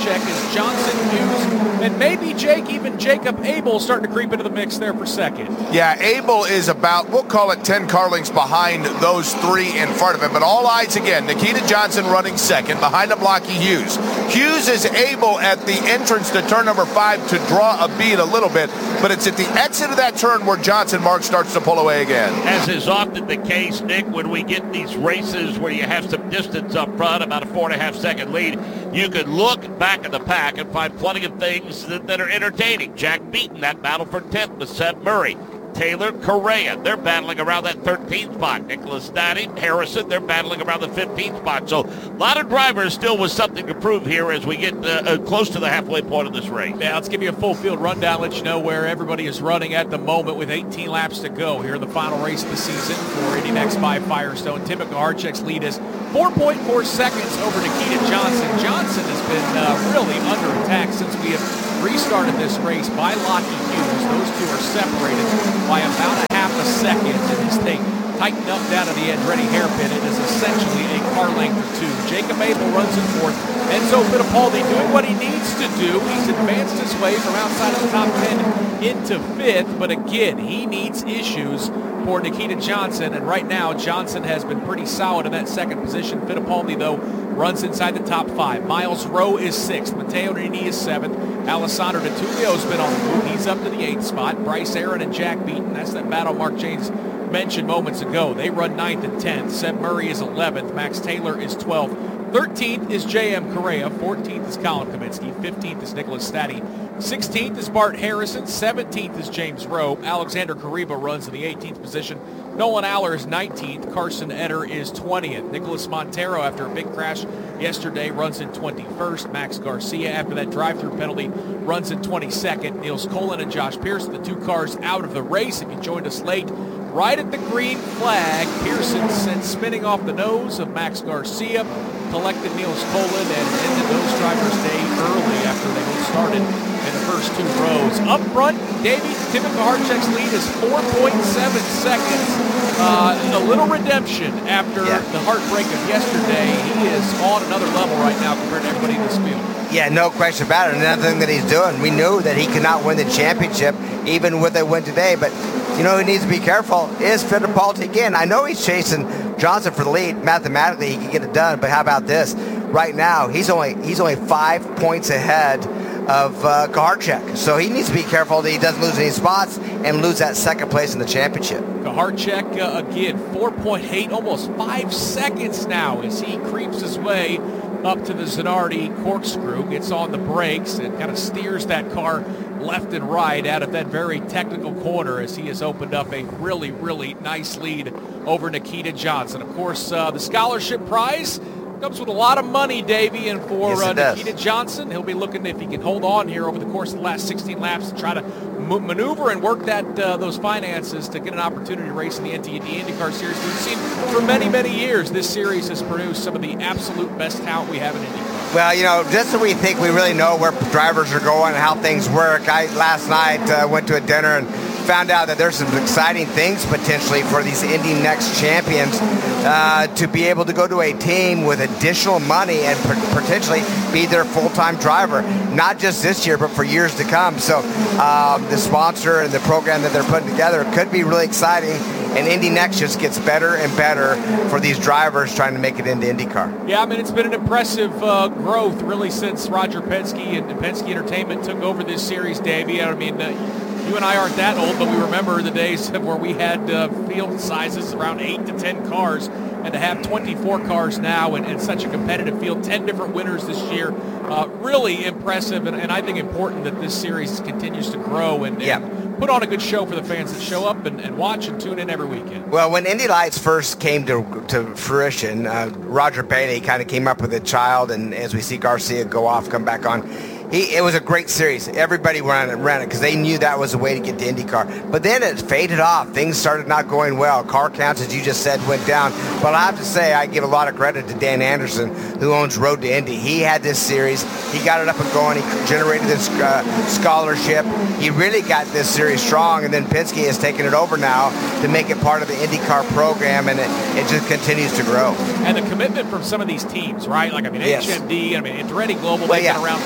Johnson, Hughes, and maybe Jake, even Jacob Abel starting to creep into the mix there for second. Yeah, Abel is about, we'll call it ten car lengths behind those three in front of him. But all eyes again, Nikita Johnson running second, behind him Lockie Hughes. Hughes is able at the entrance to turn number five to draw a bead a little bit, but it's at the exit of that turn where Johnson Mark starts to pull away again. As is often the case, Nick, when we get these races where you have some distance up front, about a four and a half second lead, you can look back at the pack and find plenty of things that, that are entertaining. Jack Beaton, that battle for tenth with Seb Murray. Taylor, Correa, they're battling around that thirteenth spot. Nicholas Stati, Harrison, they're battling around the fifteenth spot. So a lot of drivers still with something to prove here as we get uh, uh, close to the halfway point of this race. Yeah, let's give you a full field rundown, let you know where everybody is running at the moment with eighteen laps to go here in the final race of the season for Indy Next by Firestone. Tim Kaharchek's lead is four point four seconds over Nikita Johnson. Johnson has been uh, really under attack since we have restarted this race by Lockie Hughes. Those two are separated by about a half a second, and as they tighten up down to the edge, ready hairpin, it is essentially a car length or two. Jacob Abel runs in fourth. Enzo Fittipaldi doing what he needs to do. He's advanced his way from outside of the top ten into fifth, but again, he needs issues for Nikita Johnson, and right now Johnson has been pretty solid in that second position. Fittipaldi, though, runs inside the top five. Miles Rowe is sixth. Matteo Nini is seventh. Alessandro DeTullio's been on the move. He's up to the eighth spot. Bryce Aaron and Jack Beaton, that's that battle Mark James mentioned moments ago. They run ninth and tenth. Seb Murray is eleventh. Max Taylor is twelfth. thirteenth is J M Correa. fourteenth is Colin Kaminsky. fifteenth is Nicholas Stati. sixteenth is Bart Harrison. seventeenth is James Rowe. Alexander Kariba runs in the eighteenth position. Nolan Aller is nineteenth. Carson Eder is twentieth. Nicholas Montero, after a big crash yesterday, runs in twenty-first. Max Garcia, after that drive-through penalty, runs in twenty-second. Niels Colin and Josh Pearson, the two cars out of the race. If you joined us late, right at the green flag, Pearson sent spinning off the nose of Max Garcia, collected Niels Colin, and ended those drivers' day early after they both started in the first two rows. Up front, Davey, Tim Kaharchek's lead is four point seven seconds. Uh, a little redemption after yeah. the heartbreak of yesterday. He is on another level right now compared to everybody in this field. Yeah, no question about it. Another thing that he's doing, we knew that he could not win the championship even with a win today, but you know, he needs to be careful is Fittipaldi again. I know he's chasing Johnson for the lead. Mathematically, he can get it done, but how about this? Right now, he's only he's only five points ahead of uh, Kaharchek. So he needs to be careful that he doesn't lose any spots and lose that second place in the championship. Kaharchek, uh, again, four point eight, almost five seconds now as he creeps his way up to the Zanardi corkscrew, gets on the brakes, and kind of steers that car left and right out of that very technical corner as he has opened up a really, really nice lead over Nikita Johnson. Of course, uh, the scholarship prize comes with a lot of money, Davey, and for yes, uh, Nikita does. Johnson, he'll be looking if he can hold on here over the course of the last sixteen laps to try to m- maneuver and work that uh, those finances to get an opportunity to race in the N T and D IndyCar Series. We've seen for many, many years this series has produced some of the absolute best talent we have in IndyCar. Well, you know, just so we think we really know where drivers are going and how things work, I last night uh, went to a dinner and found out that there's some exciting things potentially for these Indy Next champions uh, to be able to go to a team with additional money and p- potentially be their full-time driver, not just this year, but for years to come. So um, the sponsor and the program that they're putting together could be really exciting, and Indy Next just gets better and better for these drivers trying to make it into IndyCar. Yeah, I mean, it's been an impressive uh, growth really since Roger Penske and Penske Entertainment took over this series, Davey. I mean, uh, you and I aren't that old, but we remember the days where we had uh, field sizes around eight to ten cars, and to have twenty-four cars now and, and such a competitive field, ten different winners this year, uh, really impressive, and, and I think important that this series continues to grow and, yeah. and put on a good show for the fans that show up and, and watch and tune in every weekend. Well, when Indy Lights first came to to fruition, uh, Roger Bailey kind of came up with a child, and as we see Garcia go off, come back on, He, it was a great series. Everybody ran it, ran it because they knew that was the way to get to IndyCar. But then it faded off. Things started not going well. Car counts, as you just said, went down. But I have to say, I give a lot of credit to Dan Anderson, who owns Road to Indy. He had this series. He got it up and going. He generated this uh, scholarship. He really got this series strong. And then Penske has taken it over now to make it part of the IndyCar program, and it, it just continues to grow. And the commitment from some of these teams, right? Like, I mean, yes. H M D, I mean, Andretti Global, well, they've yeah. been around forever.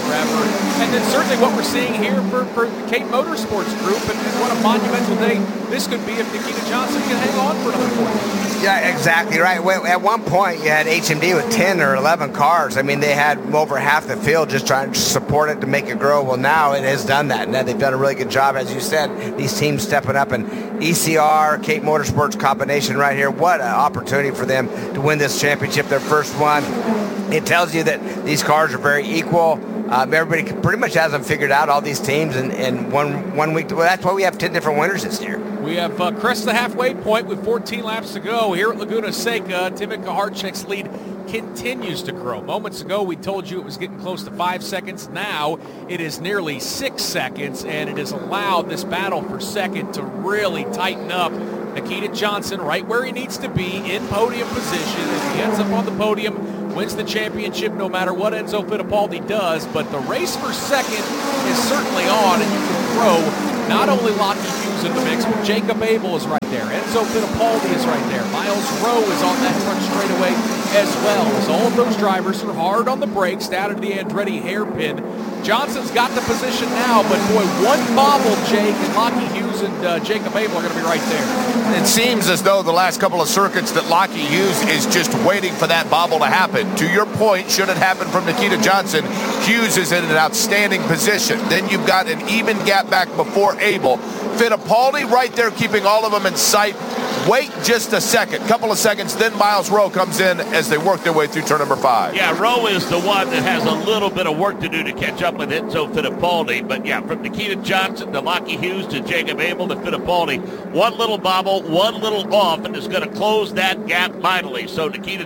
And then certainly what we're seeing here for, for the Cape Motorsports Group, and, and what a monumental day this could be if Nikita Johnson can hang on for another point. Yeah, exactly right. At one point, you had H M D with ten or eleven cars. I mean, they had over half the field just trying to support it to make it grow. Well, now it has done that, and they've done a really good job, as you said. These teams stepping up, and E C R, Cape Motorsports combination right here. What an opportunity for them to win this championship, their first one. It tells you that these cars are very equal. Um, everybody pretty much has them figured out, all these teams, and, and one one week. Well, that's why we have ten different winners this year. We have uh, crest the halfway point with fourteen laps to go here at Laguna Seca. Timmy Kaharchik's lead continues to grow. Moments ago, we told you it was getting close to five seconds. Now it is nearly six seconds, and it has allowed this battle for second to really tighten up. Nikita Johnson right where he needs to be in podium position. If he ends up on the podium, wins the championship no matter what Enzo Fittipaldi does. But the race for second is certainly on, and you can throw not only Lockie Hughes in the mix, but Jacob Abel is right there. Enzo Fittipaldi is right there. Miles Rowe is on that front straightaway as well, as all of those drivers are hard on the brakes down into the Andretti hairpin. Johnson's got the position now, but boy, one bobble, Jake, and Lockie Hughes and uh, Jacob Abel are going to be right there. It seems as though the last couple of circuits that Lockie Hughes is just waiting for that bobble to happen. To your point, should it happen from Nikita Johnson, Hughes is in an outstanding position. Then you've got an even gap back before Abel. Fittipaldi right there keeping all of them in sight. Wait just a second, couple of seconds, then Miles Rowe comes in as they work their way through turn number five. Yeah, Rowe is the one that has a little bit of work to do to catch up with Enzo Fittipaldi. But yeah, from Nikita Johnson to Lockie Hughes to Jacob Abel to Fittipaldi, one little bobble, one little off, and is going to close that gap mightily. So Nikita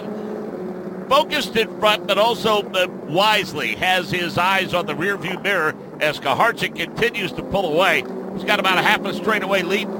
Johnson, focused in front, but also uh, wisely has his eyes on the rearview mirror as Kaharchik continues to pull away. He's got about a half a straightaway lead.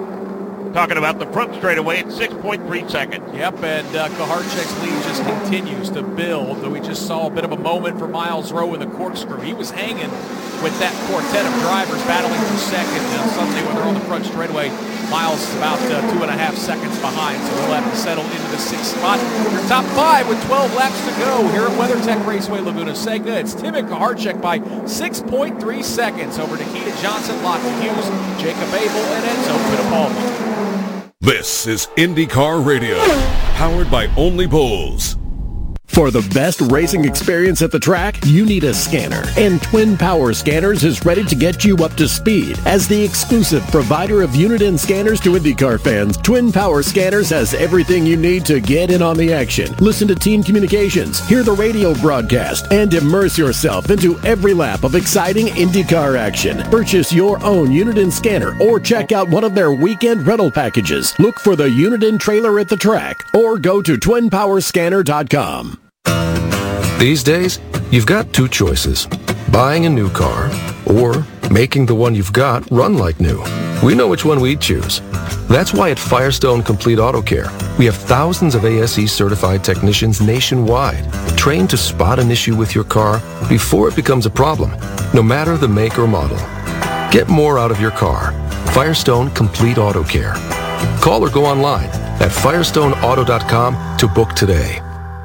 Talking about the front straightaway at six point three seconds. Yep, and uh, Kaharchik's lead just continues to build. We just saw a bit of a moment for Miles Rowe in the corkscrew. He was hanging with that quartet of drivers battling for second. And suddenly when they're on the front straightaway, Miles is about uh, two and a half seconds behind, so he'll have to settle into the sixth spot. Your top five with twelve laps to go here at WeatherTech Raceway Laguna Seca. It's Timmy Kaharchik by six point three seconds over Nikita Johnson, Lockie Hughes, Jacob Abel, and Enzo Fittipaldi. This is IndyCar Radio, powered by Only Bulls. For the best racing experience at the track, you need a scanner, and Twin Power Scanners is ready to get you up to speed. As the exclusive provider of unit-in scanners to IndyCar fans, Twin Power Scanners has everything you need to get in on the action. Listen to team communications, hear the radio broadcast, and immerse yourself into every lap of exciting IndyCar action. Purchase your own unit-in scanner or check out one of their weekend rental packages. Look for the unit-in trailer at the track or go to twin power scanner dot com. These days, you've got two choices. Buying a new car or making the one you've got run like new. We know which one we'd choose. That's why at Firestone Complete Auto Care, we have thousands of A S E certified technicians nationwide, trained to spot an issue with your car before it becomes a problem, no matter the make or model. Get more out of your car. Firestone Complete Auto Care. Call or go online at firestone auto dot com to book today.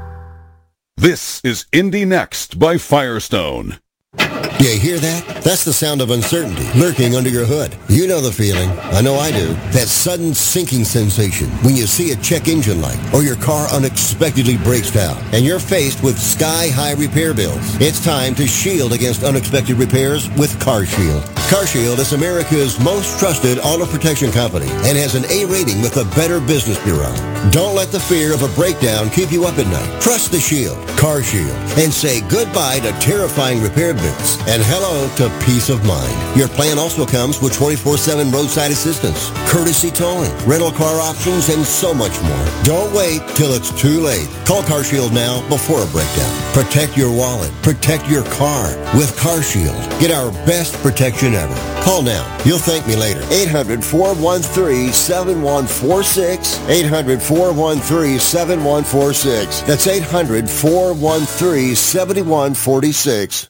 This is Indy Next by Firestone. You hear that? That's the sound of uncertainty lurking under your hood. You know the feeling. I know I do. That sudden sinking sensation when you see a check engine light or your car unexpectedly breaks down and you're faced with sky-high repair bills. It's time to shield against unexpected repairs with CarShield. CarShield is America's most trusted auto protection company and has an A rating with the Better Business Bureau. Don't let the fear of a breakdown keep you up at night. Trust the Shield, CarShield, and say goodbye to terrifying repair bills and hello to peace of mind. Your plan also comes with twenty-four seven roadside assistance, courtesy towing, rental car options, and so much more. Don't wait till it's too late. Call CarShield now before a breakdown. Protect your wallet. Protect your car with CarShield. Get our best protection ever. Call now. You'll thank me later. eight hundred, four one three, seven one four six. eight hundred, four one three, seven one four six. That's eight hundred, four one three, seven one four six.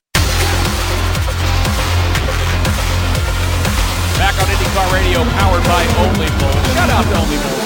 Back on IndyCar Radio, powered by Only Bulls. Shout out to Only Bulls.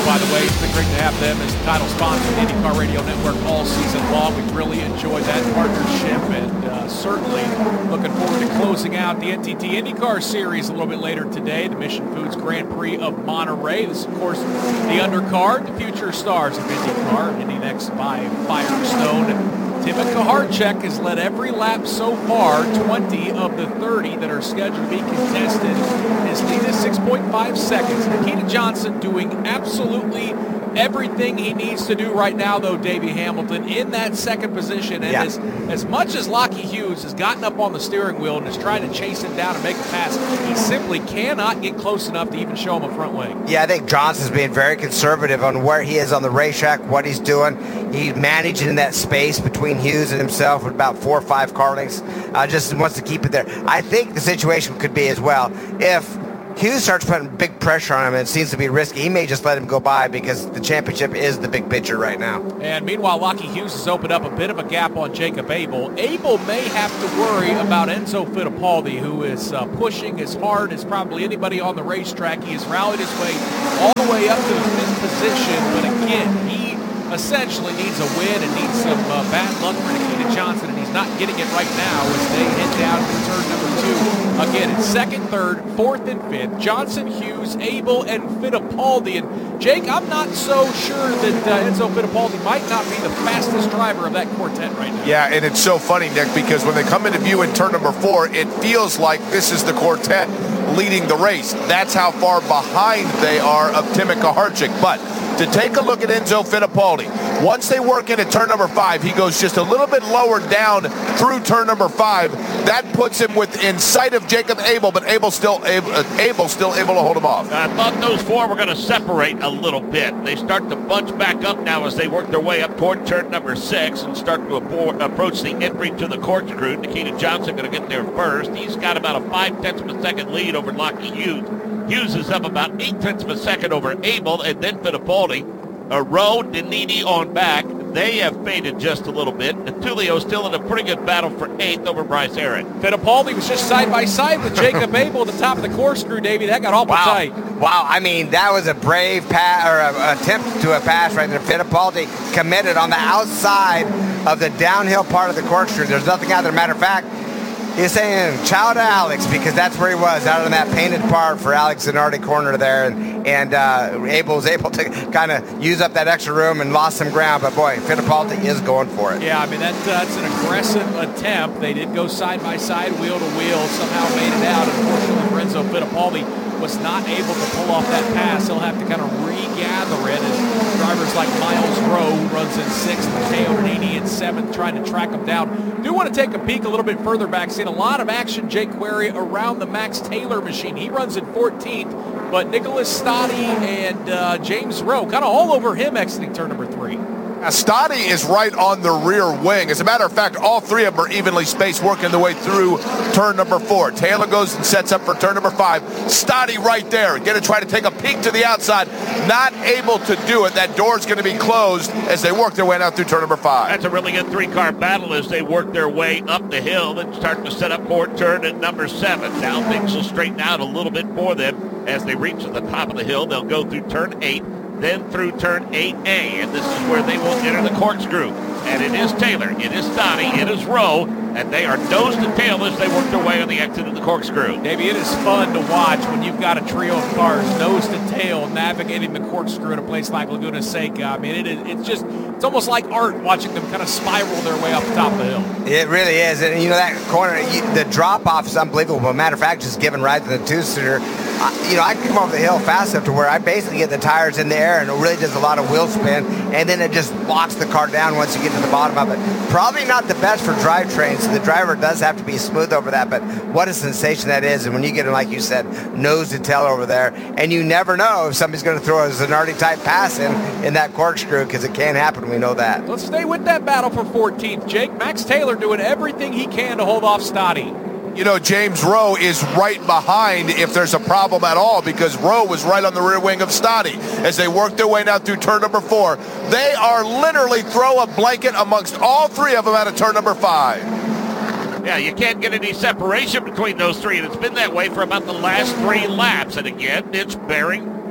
by the way. It's been great to have them as the title sponsor of the IndyCar Radio Network all season long. We've really enjoyed that partnership, and uh, certainly looking forward to closing out the N T T IndyCar Series a little bit later today, the Mission Foods Grand Prix of Monterey. This is, of course, the undercard, the future stars of IndyCar, Indy next by Firestone. Timothy Kaharchek has led every lap so far, twenty of the thirty that are scheduled to be contested. His lead is six point five seconds. Nikita Johnson doing absolutely everything he needs to do right now, though, Davey Hamilton, in that second position. And yeah. as, as much as Lockie Hughes has gotten up on the steering wheel and is trying to chase him down and make a pass, he simply cannot get close enough to even show him a front wing. Yeah, I think Johnson's being very conservative on where he is on the racetrack, what he's doing. He's managing that space between Hughes and himself with about four or five car lengths. Uh, just wants to keep it there. I think the situation could be as well, if Hughes starts putting big pressure on him and it seems to be risky, he may just let him go by because the championship is the big picture right now. And meanwhile, Lockie Hughes has opened up a bit of a gap on Jacob Abel. Abel may have to worry about Enzo Fittipaldi, who is uh, pushing as hard as probably anybody on the racetrack. He has rallied his way all the way up to the fifth position, but again, he essentially needs a win and needs some uh, bad luck for Nikita Johnson, and he's not getting it right now as they head down to turn number two. Again, it's second, third, fourth, and fifth. Johnson, Hughes, Abel, and Fittipaldi. And Jake, I'm not so sure that uh, Enzo Fittipaldi might not be the fastest driver of that quartet right now. Yeah, and it's so funny, Nick, because when they come into view in turn number four, it feels like this is the quartet leading the race. That's how far behind they are of Timothy Kaharchik. But to take a look at Enzo Fittipaldi, once they work in at turn number five, he goes just a little bit lower down through turn number five. That puts him within sight of Jacob Abel, but Abel still able, uh, Abel still able to hold him off. I thought those four were going to separate a little bit. They start to bunch back up now as they work their way up toward turn number six and start to abo- approach the entry to the corkscrew. Nikita Johnson going to get there first. He's got about a five-tenths of a second lead over Lockie Hughes. Hughes is up about eight-tenths of a second over Abel, and then Fittipaldi. A Rowe, Danini on back. They have faded just a little bit. And Tullio still in a pretty good battle for eighth over Bryce Aaron. Fittipaldi was just side by side with Jacob Abel at the top of the corkscrew, Davey. That got awful wow. tight. Wow, I mean, that was a brave pass or a, attempt to a pass right there. Fittipaldi committed on the outside of the downhill part of the corkscrew. There's nothing out there. Matter of fact, he's saying ciao to Alex because that's where he was, out in that painted part for Alex Zanardi corner there. And, and uh, Abel was able to kind of use up that extra room and lost some ground. But, boy, Fittipaldi is going for it. Yeah, I mean, that, uh, that's an aggressive attempt. They did go side by side, wheel to wheel, somehow made it out. Unfortunately, Renzo Fittipaldi was not able to pull off that pass. He'll have to kind of regather it as drivers like Miles Rowe, who runs in sixth, Matteo Nannini in seventh, trying to track him down. Do want to take a peek a little bit further back, seeing a lot of action, Jake Query, around the Max Taylor machine. He runs in fourteenth, but Nicholas Stoddy and uh, James Rowe kind of all over him exiting turn number three. Stoddy is right on the rear wing. As a matter of fact, all three of them are evenly spaced, working their way through turn number four. Taylor goes and sets up for turn number five. Stoddy right there. Going to try to take a peek to the outside. Not able to do it. That door's going to be closed as they work their way out through turn number five. That's a really good three-car battle as they work their way up the hill and start to set up for turn at number seven. Now things will straighten out a little bit for them as they reach the top of the hill. They'll go through turn eight. Then through turn eight A, and this is where they will enter the corkscrew. And it is Taylor, it is Stoddy, it is Rowe, and they are nose to tail as they work their way on the exit of the corkscrew. Davey, it is fun to watch when you've got a trio of cars nose to tail navigating the corkscrew in a place like Laguna Seca. I mean, it is, it's just, it's almost like art watching them kind of spiral their way up the top of the hill. It really is. And, you know, that corner, you, the drop-off is unbelievable. But matter of fact, just giving rides to the two-seater, I, you know, I can come over the hill fast enough to where I basically get the tires in the air, and it really does a lot of wheel spin, and then it just locks the car down once you get to the bottom of it. Probably not the best for drivetrains, so the driver does have to be smooth over that, but what a sensation that is. And when you get, like you said, nose to tail over there, and you never know if somebody's going to throw a Zanardi-type pass in, in that corkscrew, because it can happen, we know that. Let's stay with that battle for fourteenth, Jake. Max Taylor doing everything he can to hold off Stoddy. You know, James Rowe is right behind if there's a problem at all, because Rowe was right on the rear wing of Stoddy as they work their way now through turn number four. They are literally throw a blanket amongst all three of them out of turn number five. Yeah, you can't get any separation between those three, and it's been that way for about the last three laps. And again, it's bearing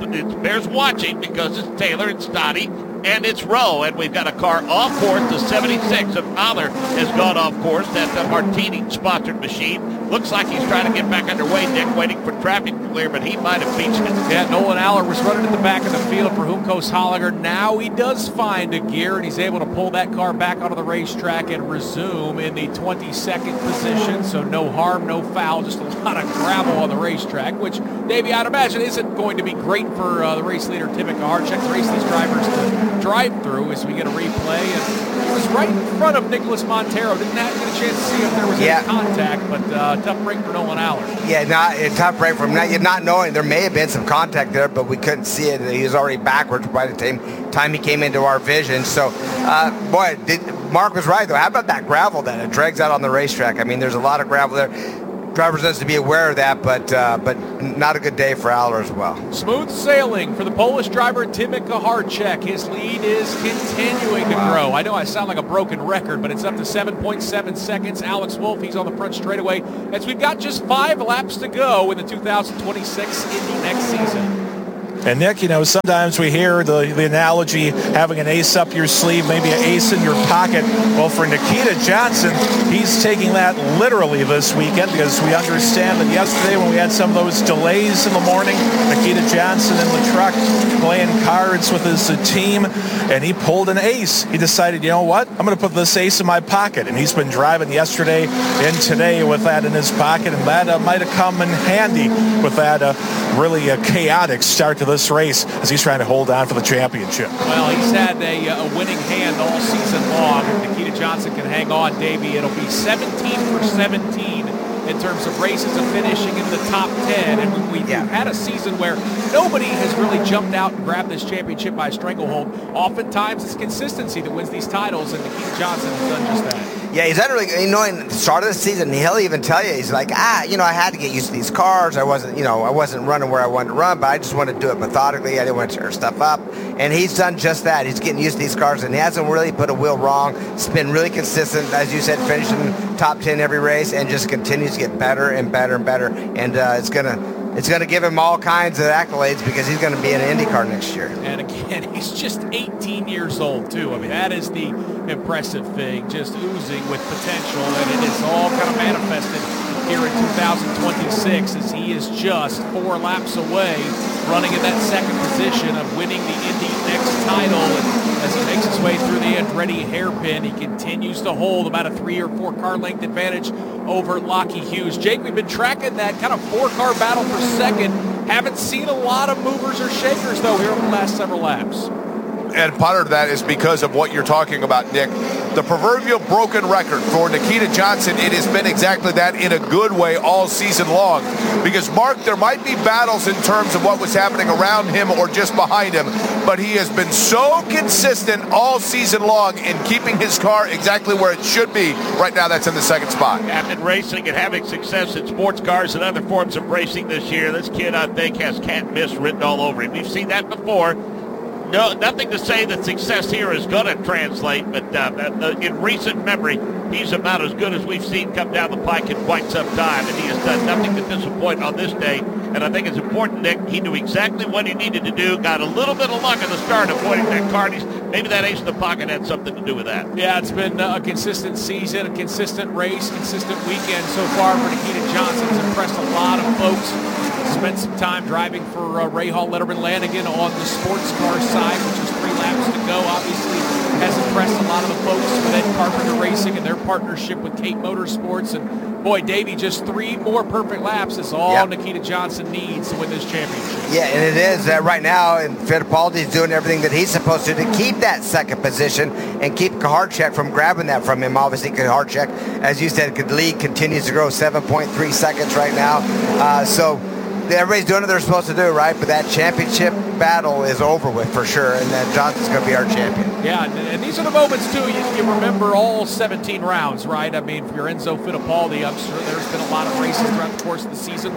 it bears watching because it's Taylor and Stoddy and it's Rowe, and we've got a car off course. The seventy-six of Aller has gone off course. That's a Martini-sponsored machine. Looks like he's trying to get back underway, Nick, waiting for traffic to clear, but he might have beached it. Yeah, Nolan Aller was running at the back of the field for Juncos Holliger. Now he does find a gear, and he's able to pull that car back onto the racetrack and resume in the twenty-second position. So no harm, no foul, just a lot of gravel on the racetrack, which, Davey, I'd imagine isn't going to be great for uh, the race leader, Timmy Kaharczyk, to race these drivers to drive through as we get a replay. And he was right in front of Nicholas Montero. Didn't have get a chance to see if there was yeah. any contact, but uh, tough break for Nolan Aller. Yeah, not a tough break from not, not knowing. There may have been some contact there, but we couldn't see it. He was already backwards by the time, time he came into our vision. So, uh, boy, did, Mark was right, though. How about that gravel that it drags out on the racetrack? I mean, there's a lot of gravel there. Drivers needs to be aware of that, but uh, but not a good day for Aller as well. Smooth sailing for the Polish driver Timmy Kaharczyk. His lead is continuing to wow. grow. I know I sound like a broken record, but it's up to seven point seven seconds. Alex Wolff, he's on the front straightaway as we've got just five laps to go in the two thousand twenty-six Indy next season. And Nick, you know, sometimes we hear the, the analogy, having an ace up your sleeve, maybe an ace in your pocket. Well, for Nikita Johnson, he's taking that literally this weekend because we understand that yesterday when we had some of those delays in the morning, Nikita Johnson in the truck playing cards with his team, and he pulled an ace. He decided, you know what, I'm going to put this ace in my pocket. And he's been driving yesterday and today with that in his pocket, and that uh, might have come in handy with that uh, really uh, chaotic start to the this race as he's trying to hold on for the championship. Well, he's had a, a winning hand all season long. If Nikita Johnson can hang on, Davey, it'll be seventeen for seventeen in terms of races and finishing in the top ten. And we've yeah. had a season where nobody has really jumped out and grabbed this championship by a stranglehold. Oftentimes it's consistency that wins these titles, and Nikita Johnson has done just that. Yeah, he's under, you know, in the start of the season, he'll even tell you, he's like, ah, you know, I had to get used to these cars. I wasn't, you know, I wasn't running where I wanted to run, but I just wanted to do it methodically. I didn't want to tear stuff up. And he's done just that. He's getting used to these cars, and he hasn't really put a wheel wrong. It's been really consistent, as you said, finishing top ten every race, and just continues to get better and better and better. And uh, it's going to it's gonna give him all kinds of accolades because he's going to be in an IndyCar next year. And again, he's just eighteen years old, too. I mean, that is the impressive thing, just oozing with potential, and it is all kind of manifested here in two thousand twenty-six as he is just four laps away, running in that second position of winning the Indy next title. And as he makes his way through the Andretti hairpin, he continues to hold about a three or four car length advantage over Lockie Hughes. Jake, we've been tracking that kind of four car battle for second. Haven't seen a lot of movers or shakers, though, here over the last several laps. And part of that is because of what you're talking about, Nick. The proverbial broken record for Nikita Johnson, it has been exactly that in a good way all season long. Because, Mark, there might be battles in terms of what was happening around him or just behind him, but he has been so consistent all season long in keeping his car exactly where it should be. Right now, that's in the second spot. After racing and having success in sports cars and other forms of racing this year, this kid, I think, has can't miss written all over him. We've seen that before. No, nothing to say that success here is going to translate, but uh, in recent memory, he's about as good as we've seen come down the pike in quite some time, and he has done nothing to disappoint on this day. And I think it's important, Nick, he knew exactly what he needed to do, got a little bit of luck at the start avoiding that car. Maybe that ace in the pocket had something to do with that. Yeah, it's been a consistent season, a consistent race, consistent weekend so far for Nikita Johnson. He's impressed a lot of folks. Spent some time driving for uh, Rahal Letterman Lanigan on the sports car side, which is three laps to go. Obviously has impressed a lot of the folks with Ed Carpenter Racing and their partnership with Tate Motorsports. And boy, Davey, just three more perfect laps is all yep. Nikita Johnson needs to win this championship. Yeah, and it is uh, right now, and Fittipaldi's doing everything that he's supposed to to keep that second position and keep Kaharczyk from grabbing that from him. Obviously, Kaharczyk, as you said, the lead continues to grow seven point three seconds right now. Uh, so everybody's doing what they're supposed to do, right? But that championship battle is over with for sure, and that Johnson's going to be our champion. Yeah, and, and these are the moments, too. You, you remember all seventeen rounds, right? I mean, for your Enzo Fittipaldi, I'm sure there's been a lot of races throughout the course of the season where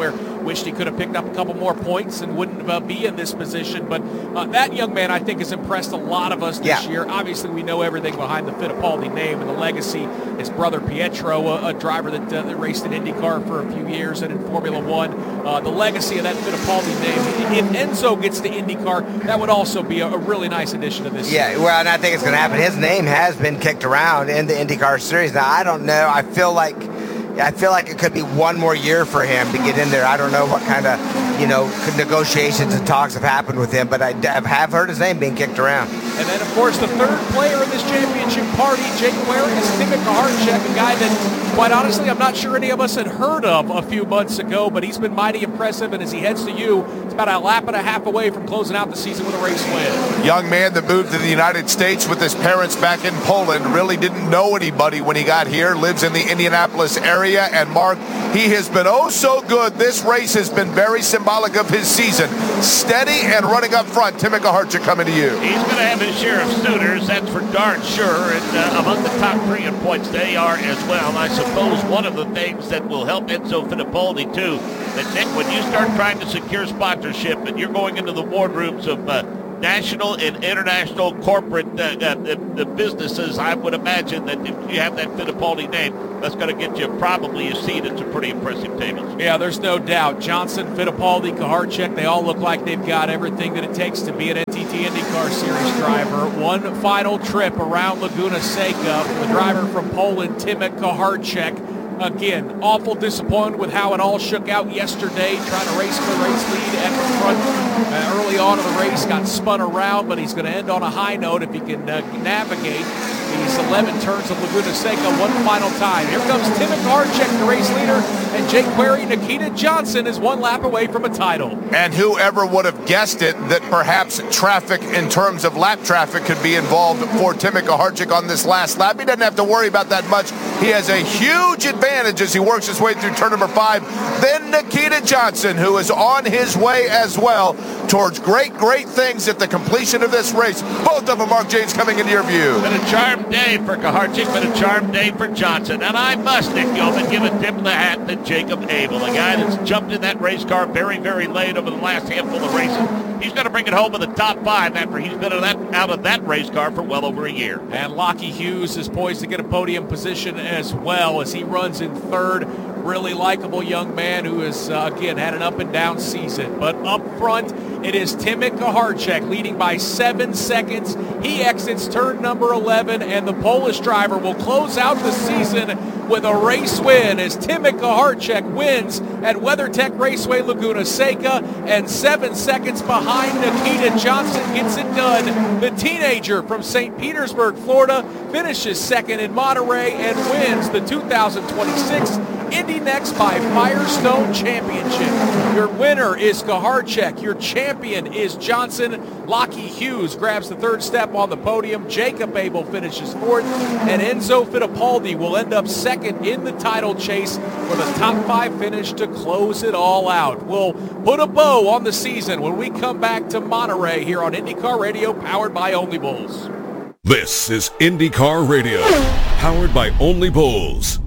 Wished he could have picked up a couple more points and wouldn't uh, be in this position. But uh, that young man, I think, has impressed a lot of us this yeah. year. Obviously, we know everything behind the Fittipaldi name and the legacy. His brother Pietro, a, a driver that, uh, that raced in IndyCar for a few years and in Formula One. Uh, the legacy of that Fittipaldi name. If Enzo gets to IndyCar, that would also be a, a really nice addition to this Yeah, series. well, and I think it's going to happen. His name has been kicked around in the IndyCar series. Now, I don't know. I feel like I feel like it could be one more year for him to get in there. I don't know what kind of, you know, negotiations and talks have happened with him, but I have heard his name being kicked around. And then, of course, the third player in this championship party, Jake Waring, is Timmy Kaharczyk, a guy that, quite honestly, I'm not sure any of us had heard of a few months ago, but he's been mighty impressive, and as he heads to you, it's about a lap and a half away from closing out the season with a race win. Young man that moved to the United States with his parents back in Poland, really didn't know anybody when he got here, lives in the Indianapolis area, and Mark, he has been oh so good. This race has been very symbolic of his season. Steady and running up front. Timmy Kaharczyk coming to you. He's going to have his share of suitors, that's for darn sure, and uh, among the top three in points they are as well. I suppose one of the things that will help Enzo Fittipaldi too, that Nick, when you start trying to secure sponsorship and you're going into the boardrooms of uh, national and international corporate uh, uh, the, the businesses, I would imagine that if you have that Fittipaldi name, that's going to get you probably a seat at some pretty impressive tables. Yeah, there's no doubt. Johnson, Fittipaldi, Kaharczyk, they all look like they've got everything that it takes to be an N T T IndyCar Series driver. One final trip around Laguna Seca for the driver from Poland, Timmy Kaharczyk. Again, awful disappointed with how it all shook out yesterday, trying to race for the race lead at the front uh, early on in the race, got spun around, but he's going to end on a high note if he can uh, navigate these eleven turns of Laguna Seca one final time. Here comes Timmy Kaharczyk, the race leader, and Jake Query, Nikita Johnson is one lap away from a title. And whoever would have guessed it that perhaps traffic in terms of lap traffic could be involved for Timmy Kaharczyk on this last lap. He doesn't have to worry about that much. He has a huge advantage as he works his way through turn number five. Then Nikita Johnson, who is on his way as well towards great, great things at the completion of this race. Both of them, Mark James, coming into your view. Been a charmed day for Kaharczyk, been a charmed day for Johnson. And I must, Nick Gilman, give a tip of the hat to Jacob Abel, a guy that's jumped in that race car very, very late over the last handful of races. He's going to bring it home in the top five after he's been that, out of that race car for well over a year. And Lockie Hughes is poised to get a podium position as well as he runs in third. Really likable young man who has, uh, again, had an up-and-down season. But up front, it is Timmy Kaharczyk leading by seven seconds. He exits turn number eleven, and the Polish driver will close out the season with a race win as Timmy Kaharczyk wins at WeatherTech Raceway Laguna Seca, and seven seconds behind Nikita Johnson gets it done. The teenager from Saint Petersburg, Florida, finishes second in Monterey and wins the two thousand twenty-six Indy Next by Firestone Championship. Your winner is Kaharczyk. Your champion is Johnson. Lockie Hughes grabs the third step on the podium. Jacob Abel finishes fourth. And Enzo Fittipaldi will end up second in the title chase with a top five finish to close it all out. We'll put a bow on the season when we come back to Monterey here on IndyCar Radio, powered by Only Bulls. This is IndyCar Radio, powered by Only Bulls.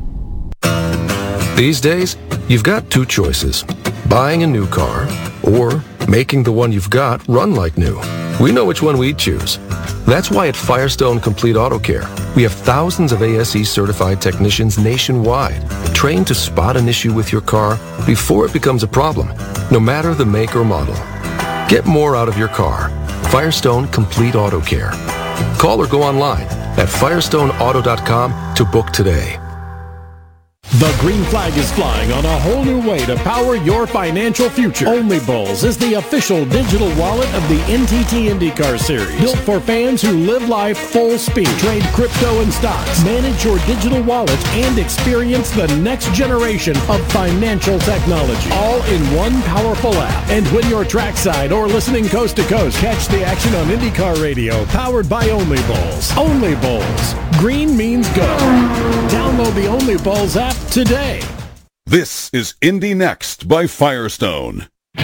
These days, you've got two choices. Buying a new car or making the one you've got run like new. We know which one we'd choose. That's why at Firestone Complete Auto Care, we have thousands of A S E certified technicians nationwide, trained to spot an issue with your car before it becomes a problem, no matter the make or model. Get more out of your car. Firestone Complete Auto Care. Call or go online at firestone auto dot com to book today. The green flag is flying on a whole new way to power your financial future. Only Bulls is the official digital wallet of the N T T IndyCar Series. Built for fans who live life full speed. Trade crypto and stocks. Manage your digital wallet and experience the next generation of financial technology. All in one powerful app. And when you're trackside or listening coast to coast, catch the action on IndyCar Radio, powered by Only Bulls. Only Bulls. Green means go. Download the Only Bulls app today. This is Indy Next by Firestone.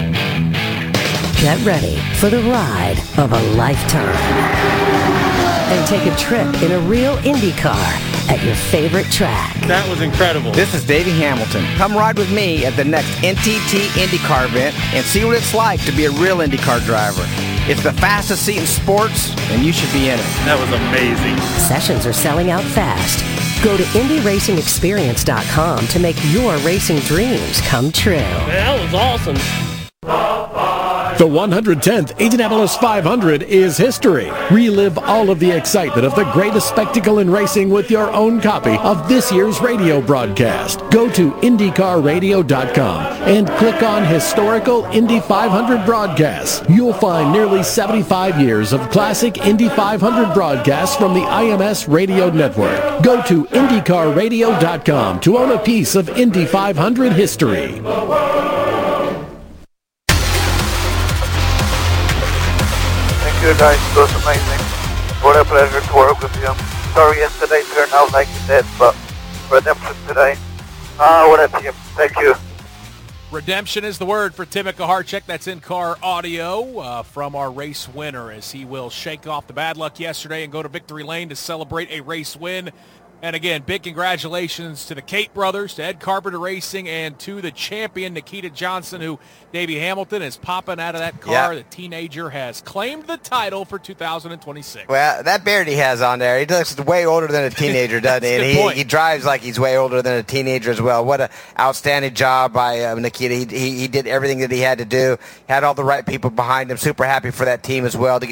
Get ready for the ride of a lifetime and take a trip in a real Indy car at your favorite track. That was incredible. This is Davey Hamilton. Come ride with me at the next N T T IndyCar event and see what it's like to be a real IndyCar driver. It's the fastest seat in sports, and you should be in it. That was amazing. Sessions are selling out fast. Go to Indy Racing Experience dot com to make your racing dreams come true. Man, that was awesome. The one hundred tenth Indianapolis five hundred is history. Relive all of the excitement of the greatest spectacle in racing with your own copy of this year's radio broadcast. Go to Indy Car Radio dot com and click on Historical Indy five hundred Broadcasts. You'll find nearly seventy-five years of classic Indy five hundred broadcasts from the I M S Radio Network. Go to Indy Car Radio dot com to own a piece of Indy five hundred history. You guys, it was amazing. What a pleasure to work with you. Sorry yesterday turned out like it did, but redemption today. Ah, what a team. Thank you. Redemption is the word for Tim Kuharchek. That's in-car audio uh, from our race winner as he will shake off the bad luck yesterday and go to victory lane to celebrate a race win. And again, big congratulations to the Kate brothers, to Ed Carpenter Racing, and to the champion, Nikita Johnson, who Davey Hamilton is popping out of that car. Yeah. The teenager has claimed the title for two thousand twenty-six. Well, that beard he has on there, he looks way older than a teenager, doesn't he? And he, he drives like he's way older than a teenager as well. What an outstanding job by uh, Nikita. He, he, he did everything that he had to do. Had all the right people behind him. Super happy for that team as well to get